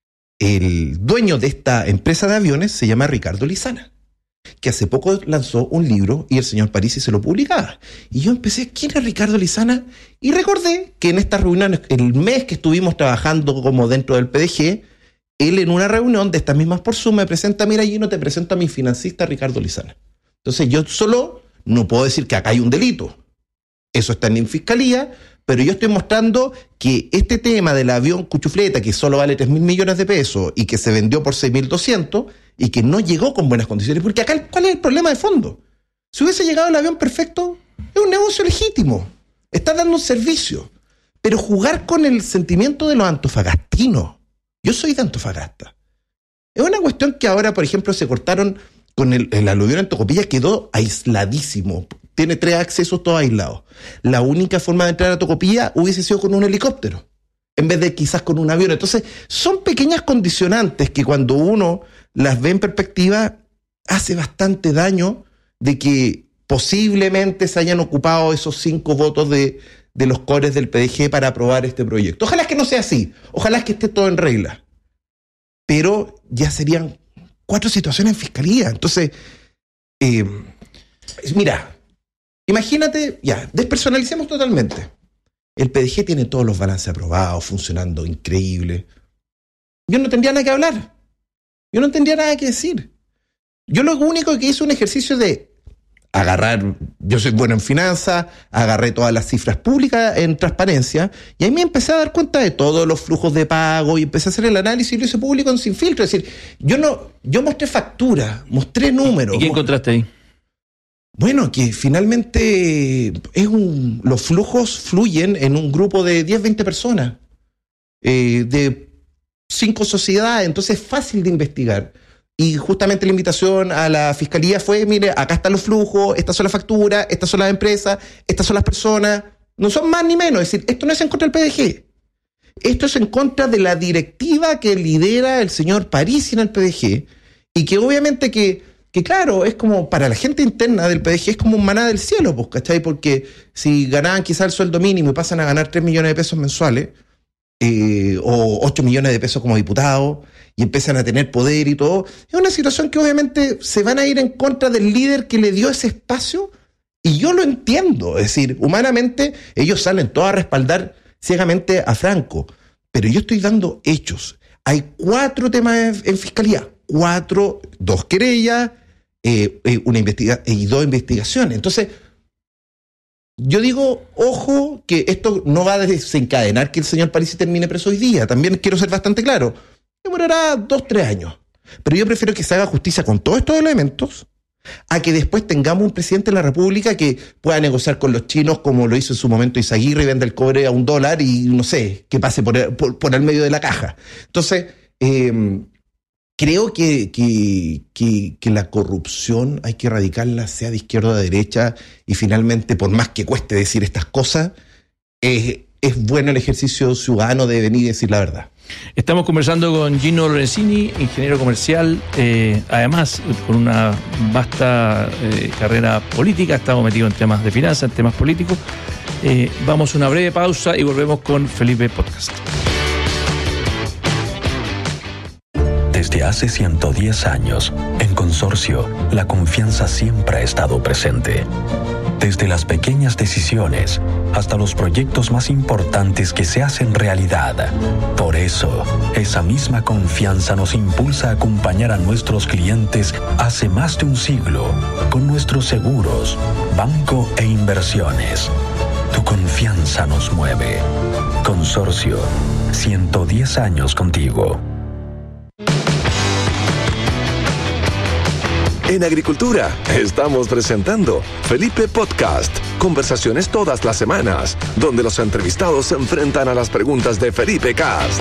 el dueño de esta empresa de aviones se llama Ricardo Lizana, que hace poco lanzó un libro y el señor Parisi se lo publicaba. Y yo empecé, ¿quién es Ricardo Lizana? Y recordé que en estas reuniones, el mes que estuvimos trabajando como dentro del P D G, él en una reunión de estas mismas por Zoom me presenta, mira, Gino, te presento a mi financista Ricardo Lizana. Entonces yo solo no puedo decir que acá hay un delito. Eso está en fiscalía, pero yo estoy mostrando que este tema del avión cuchufleta, que solo vale tres mil millones de pesos y que se vendió por seis mil doscientos y que no llegó con buenas condiciones, porque acá, ¿cuál es el problema de fondo? Si hubiese llegado el avión perfecto, es un negocio legítimo, está dando un servicio, pero jugar con el sentimiento de los antofagastinos, yo soy de Antofagasta, es una cuestión que ahora, por ejemplo, se cortaron con el, el aluvión en Tocopilla, quedó aisladísimo. Tiene tres accesos todos aislados. La única forma de entrar a Tocopilla hubiese sido con un helicóptero, en vez de quizás con un avión. Entonces, son pequeñas condicionantes que cuando uno las ve en perspectiva, hace bastante daño de que posiblemente se hayan ocupado esos cinco votos de, de los cores del P D G para aprobar este proyecto. Ojalá que no sea así. Ojalá que esté todo en regla. Pero ya serían cuatro situaciones en fiscalía. Entonces, eh, mira... Imagínate, ya, despersonalicemos totalmente. El P D G tiene todos los balances aprobados, funcionando increíble. Yo no tendría nada que hablar. Yo no tendría nada que decir. Yo lo único que hice un ejercicio de agarrar, yo soy bueno en finanzas, agarré todas las cifras públicas en transparencia, y ahí me empecé a dar cuenta de todos los flujos de pago, y empecé a hacer el análisis y lo hice público sin filtro. Es decir, yo no, yo mostré factura, mostré números. ¿Y qué encontraste ahí? Bueno, que finalmente es un, los flujos fluyen en un grupo de diez, veinte personas, eh, de cinco sociedades, entonces es fácil de investigar. Y justamente la invitación a la fiscalía fue, mire, acá están los flujos, estas son las facturas, estas son las empresas, estas son las personas, no son más ni menos. Es decir, esto no es en contra del P D G, esto es en contra de la directiva que lidera el señor Parisi en el P D G, y que obviamente que que claro, es como para la gente interna del P D G es como un maná del cielo, pues, ¿cachai? Porque si ganaban quizás el sueldo mínimo y pasan a ganar tres millones de pesos mensuales, eh, o ocho millones de pesos como diputados, y empiezan a tener poder y todo, es una situación que obviamente se van a ir en contra del líder que le dio ese espacio, y yo lo entiendo. Es decir, humanamente ellos salen todos a respaldar ciegamente a Franco, pero yo estoy dando hechos. Hay cuatro temas en, en fiscalía, cuatro, dos querellas, eh, eh, una investiga y dos investigaciones. Entonces, yo digo, ojo, que esto no va a desencadenar que el señor Parisi termine preso hoy día. También quiero ser bastante claro. Demorará dos, tres años. Pero yo prefiero que se haga justicia con todos estos elementos a que después tengamos un presidente de la República que pueda negociar con los chinos como lo hizo en su momento Izaguirre y venda el cobre a un dólar y no sé, que pase por el, por, por el medio de la caja. Entonces, eh, creo que, que, que, que la corrupción hay que erradicarla, sea de izquierda o de derecha, y finalmente, por más que cueste decir estas cosas, es, es bueno el ejercicio ciudadano de venir y decir la verdad. Estamos conversando con Gino Lorenzini, ingeniero comercial, eh, además con una vasta eh, carrera política, ha estado metido en temas de finanzas, en temas políticos. Eh, vamos a una breve pausa y volvemos con Felipe Podcast. Desde hace ciento diez años, en Consorcio, la confianza siempre ha estado presente. Desde las pequeñas decisiones hasta los proyectos más importantes que se hacen realidad. Por eso, esa misma confianza nos impulsa a acompañar a nuestros clientes hace más de un siglo con nuestros seguros, banco e inversiones. Tu confianza nos mueve. Consorcio, ciento diez años contigo. En Agricultura estamos presentando Felipe Podcast. Conversaciones todas las semanas, donde los entrevistados se enfrentan a las preguntas de Felipe Cast.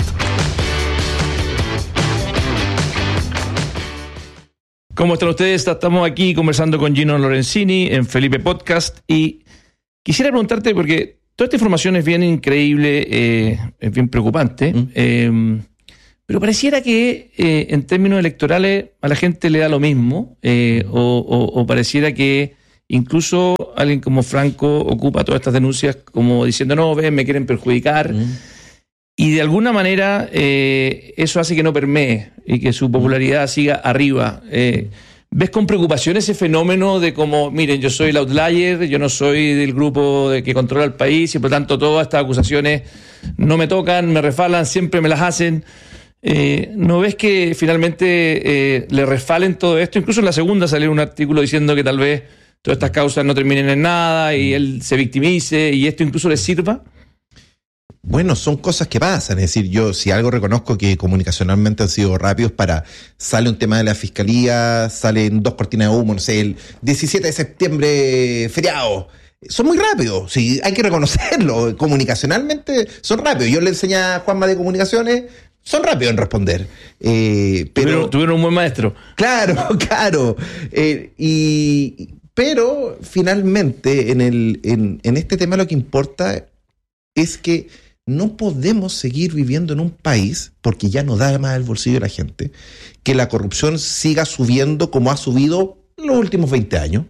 ¿Cómo están ustedes? Estamos aquí conversando con Gino Lorenzini en Felipe Podcast y quisiera preguntarte, porque toda esta información es bien increíble, eh, es bien preocupante, mm. eh, pero pareciera que eh, en términos electorales a la gente le da lo mismo, eh, o, o, o pareciera que incluso alguien como Franco ocupa todas estas denuncias como diciendo, no, ven, me quieren perjudicar, mm. y de alguna manera eh, eso hace que no permee y que su popularidad siga arriba. Eh, ¿Ves con preocupación ese fenómeno de como, miren, yo soy el outlier, yo no soy del grupo de que controla el país y por tanto todas estas acusaciones no me tocan, me refalan, siempre me las hacen? Eh, ¿No ves que finalmente eh, le refalen todo esto? Incluso en la segunda salió un artículo diciendo que tal vez todas estas causas no terminen en nada y él se victimice y esto incluso le sirva. Bueno, son cosas que pasan. Es decir, yo si algo reconozco que comunicacionalmente han sido rápidos para... Sale un tema de la fiscalía, salen dos cortinas de humo, no sé, el diecisiete de septiembre, feriado. Son muy rápidos, sí, hay que reconocerlo. Comunicacionalmente son rápidos. Yo le enseñé a Juanma de Comunicaciones... Son rápidos en responder. Eh, pero tuvieron, tuvieron un buen maestro. Claro, claro. Eh, y, pero finalmente en, el, en, en este tema lo que importa es que no podemos seguir viviendo en un país, porque ya no da más el bolsillo de la gente, que la corrupción siga subiendo como ha subido en los últimos veinte años.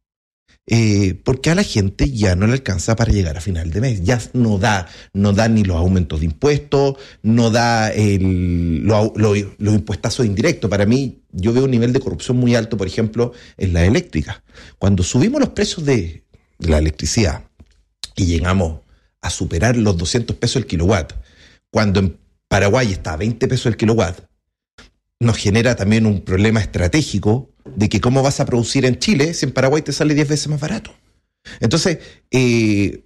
Eh, porque a la gente ya no le alcanza para llegar a final de mes, ya no da, no da ni los aumentos de impuestos, no da el, lo, lo, los impuestazos indirectos. Para mí, yo veo un nivel de corrupción muy alto, por ejemplo, en la eléctrica. Cuando subimos los precios de, de la electricidad y llegamos a superar los doscientos pesos el kilowatt, cuando en Paraguay está a veinte pesos el kilowatt, nos genera también un problema estratégico de que cómo vas a producir en Chile si en Paraguay te sale diez veces más barato. Entonces, eh,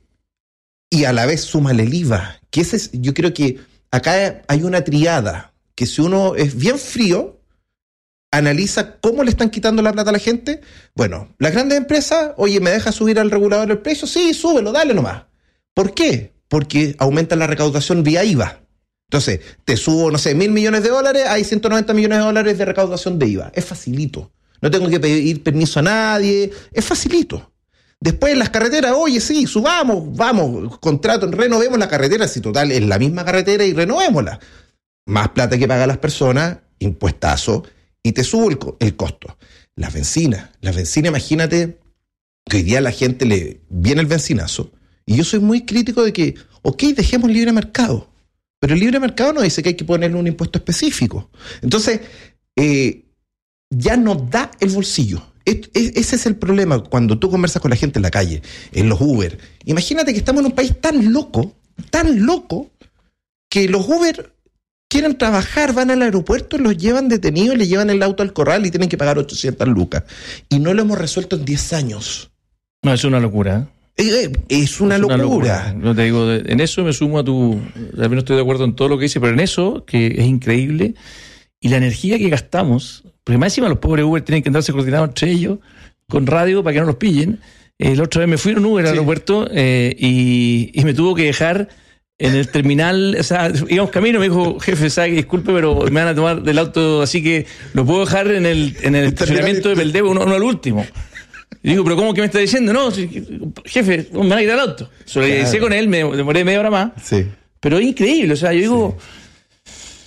y a la vez súmale el I V A, que ese es, yo creo que acá hay una triada, que si uno es bien frío, analiza cómo le están quitando la plata a la gente. Bueno, las grandes empresas, oye, ¿me deja subir al regulador el precio? Sí, súbelo, dale nomás. ¿Por qué? Porque aumenta la recaudación vía I V A. Entonces, te subo, no sé, mil millones de dólares, hay ciento noventa millones de dólares de recaudación de I V A. Es facilito. No tengo que pedir permiso a nadie. Es facilito. Después en las carreteras, oye, sí, subamos, vamos, contrato, renovemos la carretera. Si total es la misma carretera y renovémosla. Más plata que pagan las personas, impuestazo, y te subo el, el costo. Las bencinas. Las bencinas, imagínate que hoy día a la gente le viene el bencinazo. Y yo soy muy crítico de que, ok, dejemos libre mercado. Pero el libre mercado no dice que hay que ponerle un impuesto específico. Entonces, eh, ya no da el bolsillo. Es, es, ese es el problema cuando tú conversas con la gente en la calle, en los Uber. Imagínate que estamos en un país tan loco, tan loco, que los Uber quieren trabajar, van al aeropuerto, los llevan detenidos, les llevan el auto al corral y tienen que pagar ochocientas lucas. Y no lo hemos resuelto en diez años. No, es una locura, ¿eh? Eh, Es una, es una locura. locura. No te digo, en eso me sumo a tu... También no estoy de acuerdo en todo lo que dice, pero en eso, que es increíble, y la energía que gastamos, porque más encima los pobres Uber tienen que andarse coordinados entre ellos, con radio para que no los pillen. Eh, la otra vez me fui en un Uber al sí. aeropuerto eh, y, y me tuvo que dejar en el terminal, o sea, íbamos camino, me dijo, jefe, sabe, disculpe, pero me van a tomar del auto, así que lo puedo dejar en el, en el estacionamiento de Peldebo, uno, uno al último. Y digo, pero ¿cómo que me está diciendo? No, jefe, me van a ir al auto. Solidaricé claro. con él, me demoré media hora más. Sí. Pero es increíble, o sea, yo digo... Sí.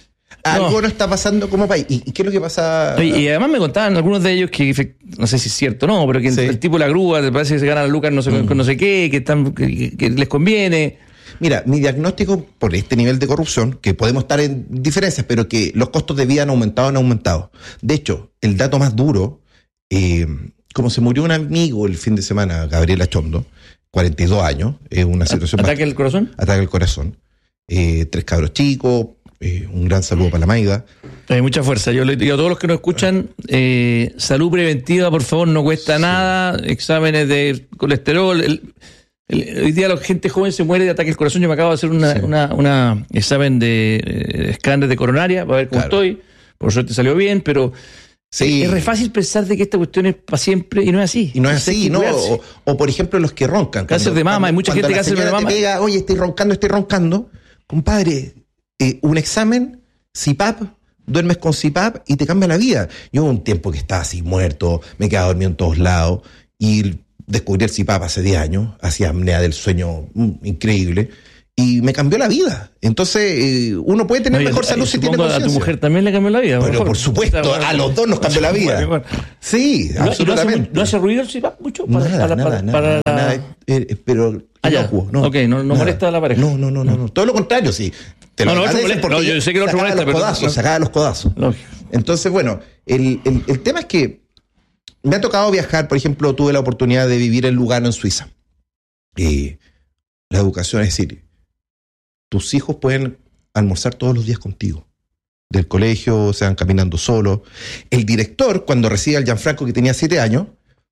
algo No. no está pasando como país. ¿Y, y qué es lo que pasa? Y, y además me contaban algunos de ellos que, no sé si es cierto o no, pero que Sí. el tipo de la grúa, te parece que se gana la lucas no sé, Mm. con no sé qué, que, están, que, que les conviene. Mira, mi diagnóstico por este nivel de corrupción, que podemos estar en diferencias, pero que los costos de vida han aumentado, han aumentado. De hecho, el dato más duro, eh, como se murió un amigo el fin de semana, Gabriela Chondo, cuarenta y dos años, es una situación... ¿Ataque al corazón? Ataque al corazón. Eh, tres cabros chicos, eh, un gran saludo para la Maida. Hay mucha fuerza. Yo le digo a todos los que nos escuchan, eh, salud preventiva, por favor, no cuesta sí. nada, exámenes de colesterol. El, el, hoy día la gente joven se muere de ataque al corazón. Yo me acabo de hacer un sí. una, una examen de eh, escáner de coronaria para ver cómo claro. estoy. Por suerte salió bien, pero... Sí. Es re fácil pensar de que esta cuestión es para siempre y no es así. Y no es así, ¿no? O, o por ejemplo los que roncan. Cáncer cuando, de mama, cuando, hay mucha gente que cáncer de mama. Te pega, oye, estoy roncando, estoy roncando. Compadre, eh, un examen, C I P A P, duermes con C I P A P y te cambia la vida. Yo un tiempo que estaba así muerto, me quedaba dormido en todos lados y descubrí el C I P A P hace diez años, hacía apnea del sueño mm, increíble. Y me cambió la vida. Entonces, eh, uno puede tener no, mejor salud si tiene conciencia. A tu mujer también le cambió la vida. Pero por, por supuesto, bueno, a los dos nos cambió la vida. Bueno. Sí, ¿No, absolutamente. ¿No hace, ¿No hace ruido el C I P A P mucho? Para, nada, para, nada, para, nada, para nada, nada eh, pero ah, inocuo, no. Ok, no, no molesta a la pareja. No, no, no, no, no. Todo lo contrario, sí. Te lo no, no, molesta, porque no, yo sé que no te molesta, los pero... Codazos, No. Sacaba los codazos. Lógico. Entonces, bueno, el, el, el tema es que me ha tocado viajar, por ejemplo, tuve la oportunidad de vivir en Lugano, en Suiza. Y la educación, es decir, tus hijos pueden almorzar todos los días contigo. Del colegio, se van caminando solos. El director, cuando recibe al Gianfranco, que tenía siete años,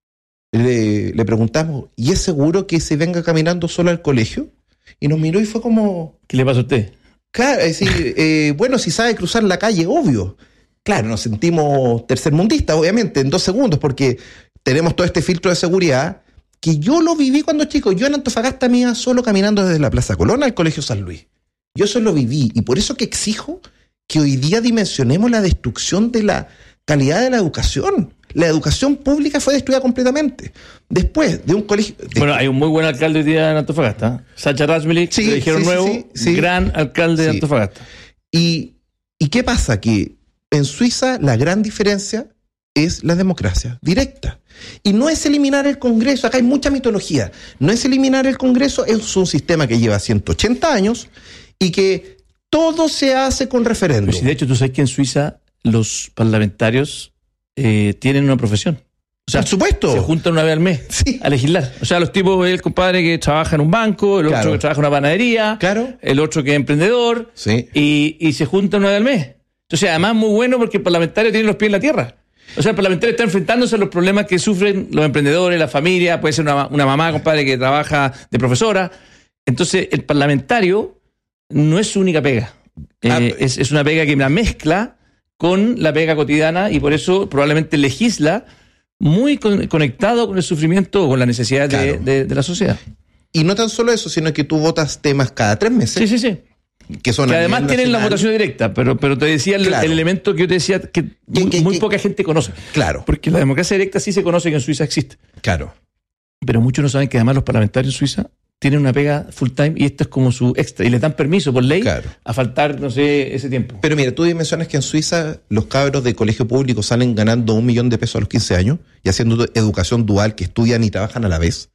le, le preguntamos, ¿y es seguro que se venga caminando solo al colegio? Y nos miró y fue como... ¿Qué le pasa a usted? Claro, es decir, eh, bueno, si sabe cruzar la calle, obvio. Claro, nos sentimos tercermundistas, obviamente, en dos segundos, porque tenemos todo este filtro de seguridad que yo lo viví cuando chico. Yo en Antofagasta me iba solo caminando desde la Plaza Colón al Colegio San Luis. Yo eso lo viví, y por eso que exijo que hoy día dimensionemos la destrucción de la calidad de la educación. La educación pública fue destruida completamente. Después de un colegio... De... Bueno, hay un muy buen alcalde hoy día en Antofagasta. Sacha Razmilik, sí, que dijeron sí, nuevo, sí, sí, gran alcalde sí. de Antofagasta. Y, ¿Y qué pasa? Que en Suiza la gran diferencia es la democracia directa. Y no es eliminar el Congreso, acá hay mucha mitología. No es eliminar el Congreso, es un sistema que lleva ciento ochenta años y que todo se hace con referéndum. Pero si de hecho tú sabes que en Suiza los parlamentarios eh, tienen una profesión. O sea, por supuesto. Se juntan una vez al mes sí. a legislar. O sea, los tipos, el compadre que trabaja en un banco, el claro. otro que trabaja en una panadería, claro. el otro que es emprendedor, sí. y, y se juntan una vez al mes. Entonces, además, muy bueno porque el parlamentario tiene los pies en la tierra. O sea, el parlamentario está enfrentándose a los problemas que sufren los emprendedores, la familia, puede ser una, una mamá, compadre, que trabaja de profesora. Entonces, el parlamentario no es su única pega. Eh, ah, es, es una pega que la mezcla con la pega cotidiana y por eso probablemente legisla muy con, conectado con el sufrimiento o con la necesidad claro. de, de, de la sociedad. Y no tan solo eso, sino que tú votas temas cada tres meses. Sí, sí, sí. Que, son que además tienen la votación directa, pero, pero te decía el, claro. el elemento que yo te decía que muy, que, que, muy poca gente conoce. Claro. Porque la democracia directa sí se conoce que en Suiza existe. Claro. Pero muchos no saben que además los parlamentarios en Suiza tienen una pega full time y esto es como su extra. Y les dan permiso por ley claro. a faltar, no sé, ese tiempo. Pero mira, tú mencionas que en Suiza los cabros de colegio público salen ganando un millón de pesos a los quince años y haciendo educación dual, que estudian y trabajan a la vez.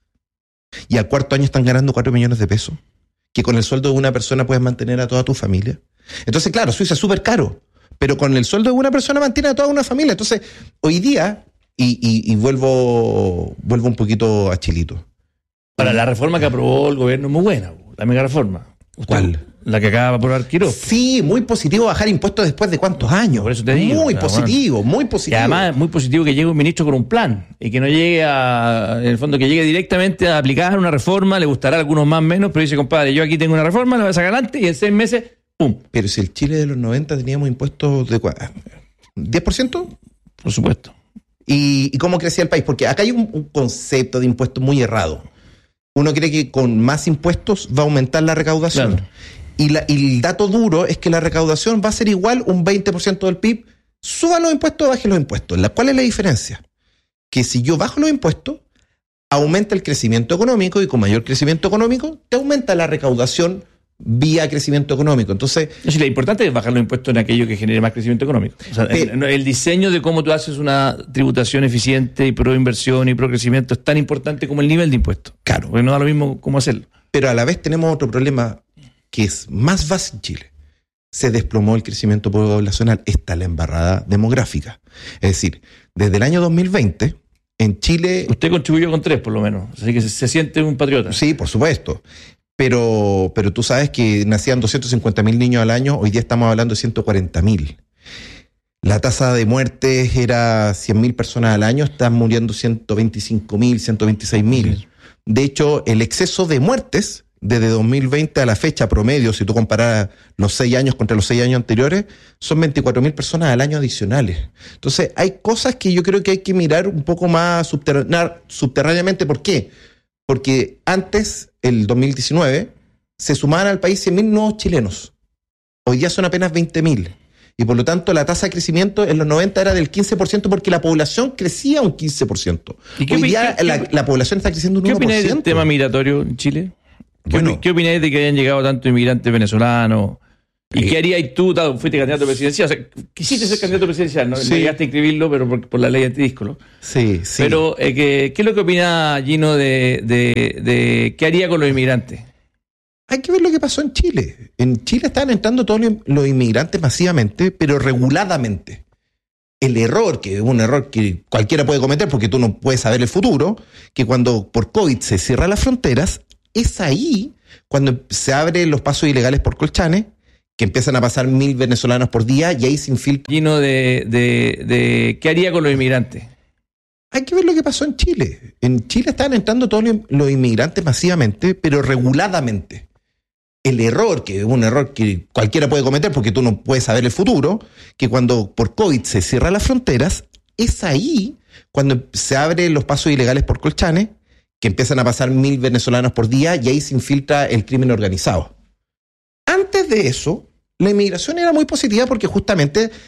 Y al cuarto año están ganando cuatro millones de pesos. Que con el sueldo de una persona puedes mantener a toda tu familia. Entonces, claro, Suiza es súper caro, pero con el sueldo de una persona mantiene a toda una familia. Entonces, hoy día, y, y, y vuelvo, vuelvo un poquito a Chilito. Para la reforma que aprobó el gobierno es muy buena, la mega reforma. ¿Cuál? La que acaba de aprobar Quiroz. Sí, muy positivo bajar impuestos después de cuántos años. Por eso te digo. Muy positivo, bueno. muy positivo. Y además es muy positivo que llegue un ministro con un plan y que no llegue a, en el fondo, que llegue directamente a aplicar una reforma, le gustará a algunos más o menos, pero dice, compadre, yo aquí tengo una reforma, la voy a sacar adelante y en seis meses, ¡pum! Pero si el Chile de los noventa teníamos impuestos de ¿diez por ciento? Por supuesto. ¿Y, y cómo crecía el país? Porque acá hay un, un concepto de impuestos muy errado. Uno cree que con más impuestos va a aumentar la recaudación. Claro. Y, la, y el dato duro es que la recaudación va a ser igual un veinte por ciento del P I B. Suban los impuestos o bajen los impuestos. ¿Cuál es la diferencia? Que si yo bajo los impuestos, aumenta el crecimiento económico y con mayor crecimiento económico te aumenta la recaudación vía crecimiento económico. Entonces, no, sí, lo importante es bajar los impuestos en aquello que genere más crecimiento económico. O sea, el, el diseño de cómo tú haces una tributación eficiente y pro inversión y pro crecimiento es tan importante como el nivel de impuestos. Claro. Porque no da lo mismo cómo hacerlo. Pero a la vez tenemos otro problema que es más básico en Chile. Se desplomó el crecimiento poblacional. Está la embarrada demográfica. Es decir, desde el año dos mil veinte, en Chile... Usted contribuyó con tres, por lo menos. Así que se, se siente un patriota. Sí, por supuesto. Pero, pero tú sabes que nacían doscientos cincuenta mil niños al año, hoy día estamos hablando de ciento cuarenta mil. La tasa de muertes era cien mil personas al año, están muriendo ciento veinticinco mil, ciento veintiséis mil. De hecho, el exceso de muertes desde dos mil veinte a la fecha promedio, si tú comparas los seis años contra los seis años anteriores, son veinticuatro mil personas al año adicionales. Entonces, hay cosas que yo creo que hay que mirar un poco más subterrá- subterráneamente. ¿Por qué? Porque antes, el dos mil diecinueve, se sumaban al país cien mil nuevos chilenos. Hoy día son apenas veinte mil. Y por lo tanto, la tasa de crecimiento en los noventa era del quince por ciento porque la población crecía un quince por ciento. ¿Y qué Hoy opi- día qué- la, qué- la población está creciendo un ¿Qué uno por ciento. opináis del tema migratorio en Chile? ¿Qué, Bueno. opi- ¿Qué opináis de que hayan llegado tantos inmigrantes venezolanos? ¿Y Eh, qué harías tú? Tal, fuiste candidato presidencial. O sea, quisiste ser candidato presidencial, no, Sí. no llegaste a inscribirlo, pero por, por la ley antidíscolo. Sí, sí. Pero, eh, ¿qué, ¿qué es lo que opina Gino de, de, de qué haría con los inmigrantes? Hay que ver lo que pasó en Chile. En Chile estaban entrando todos los inmigrantes masivamente, pero reguladamente. El error, que es un error que cualquiera puede cometer porque tú no puedes saber el futuro, que cuando por COVID se cierran las fronteras, es ahí cuando se abren los pasos ilegales por Colchane, que empiezan a pasar mil venezolanos por día y ahí se infiltra. Gino de, de, de qué haría con los inmigrantes. Hay que ver lo que pasó en Chile. En Chile estaban entrando todos los inmigrantes masivamente, pero reguladamente. El error, que es un error que cualquiera puede cometer porque tú no puedes saber el futuro, que cuando por COVID se cierran las fronteras, es ahí cuando se abren los pasos ilegales por Colchane, que empiezan a pasar mil venezolanos por día y ahí se infiltra el crimen organizado. Antes de eso, la inmigración era muy positiva porque justamente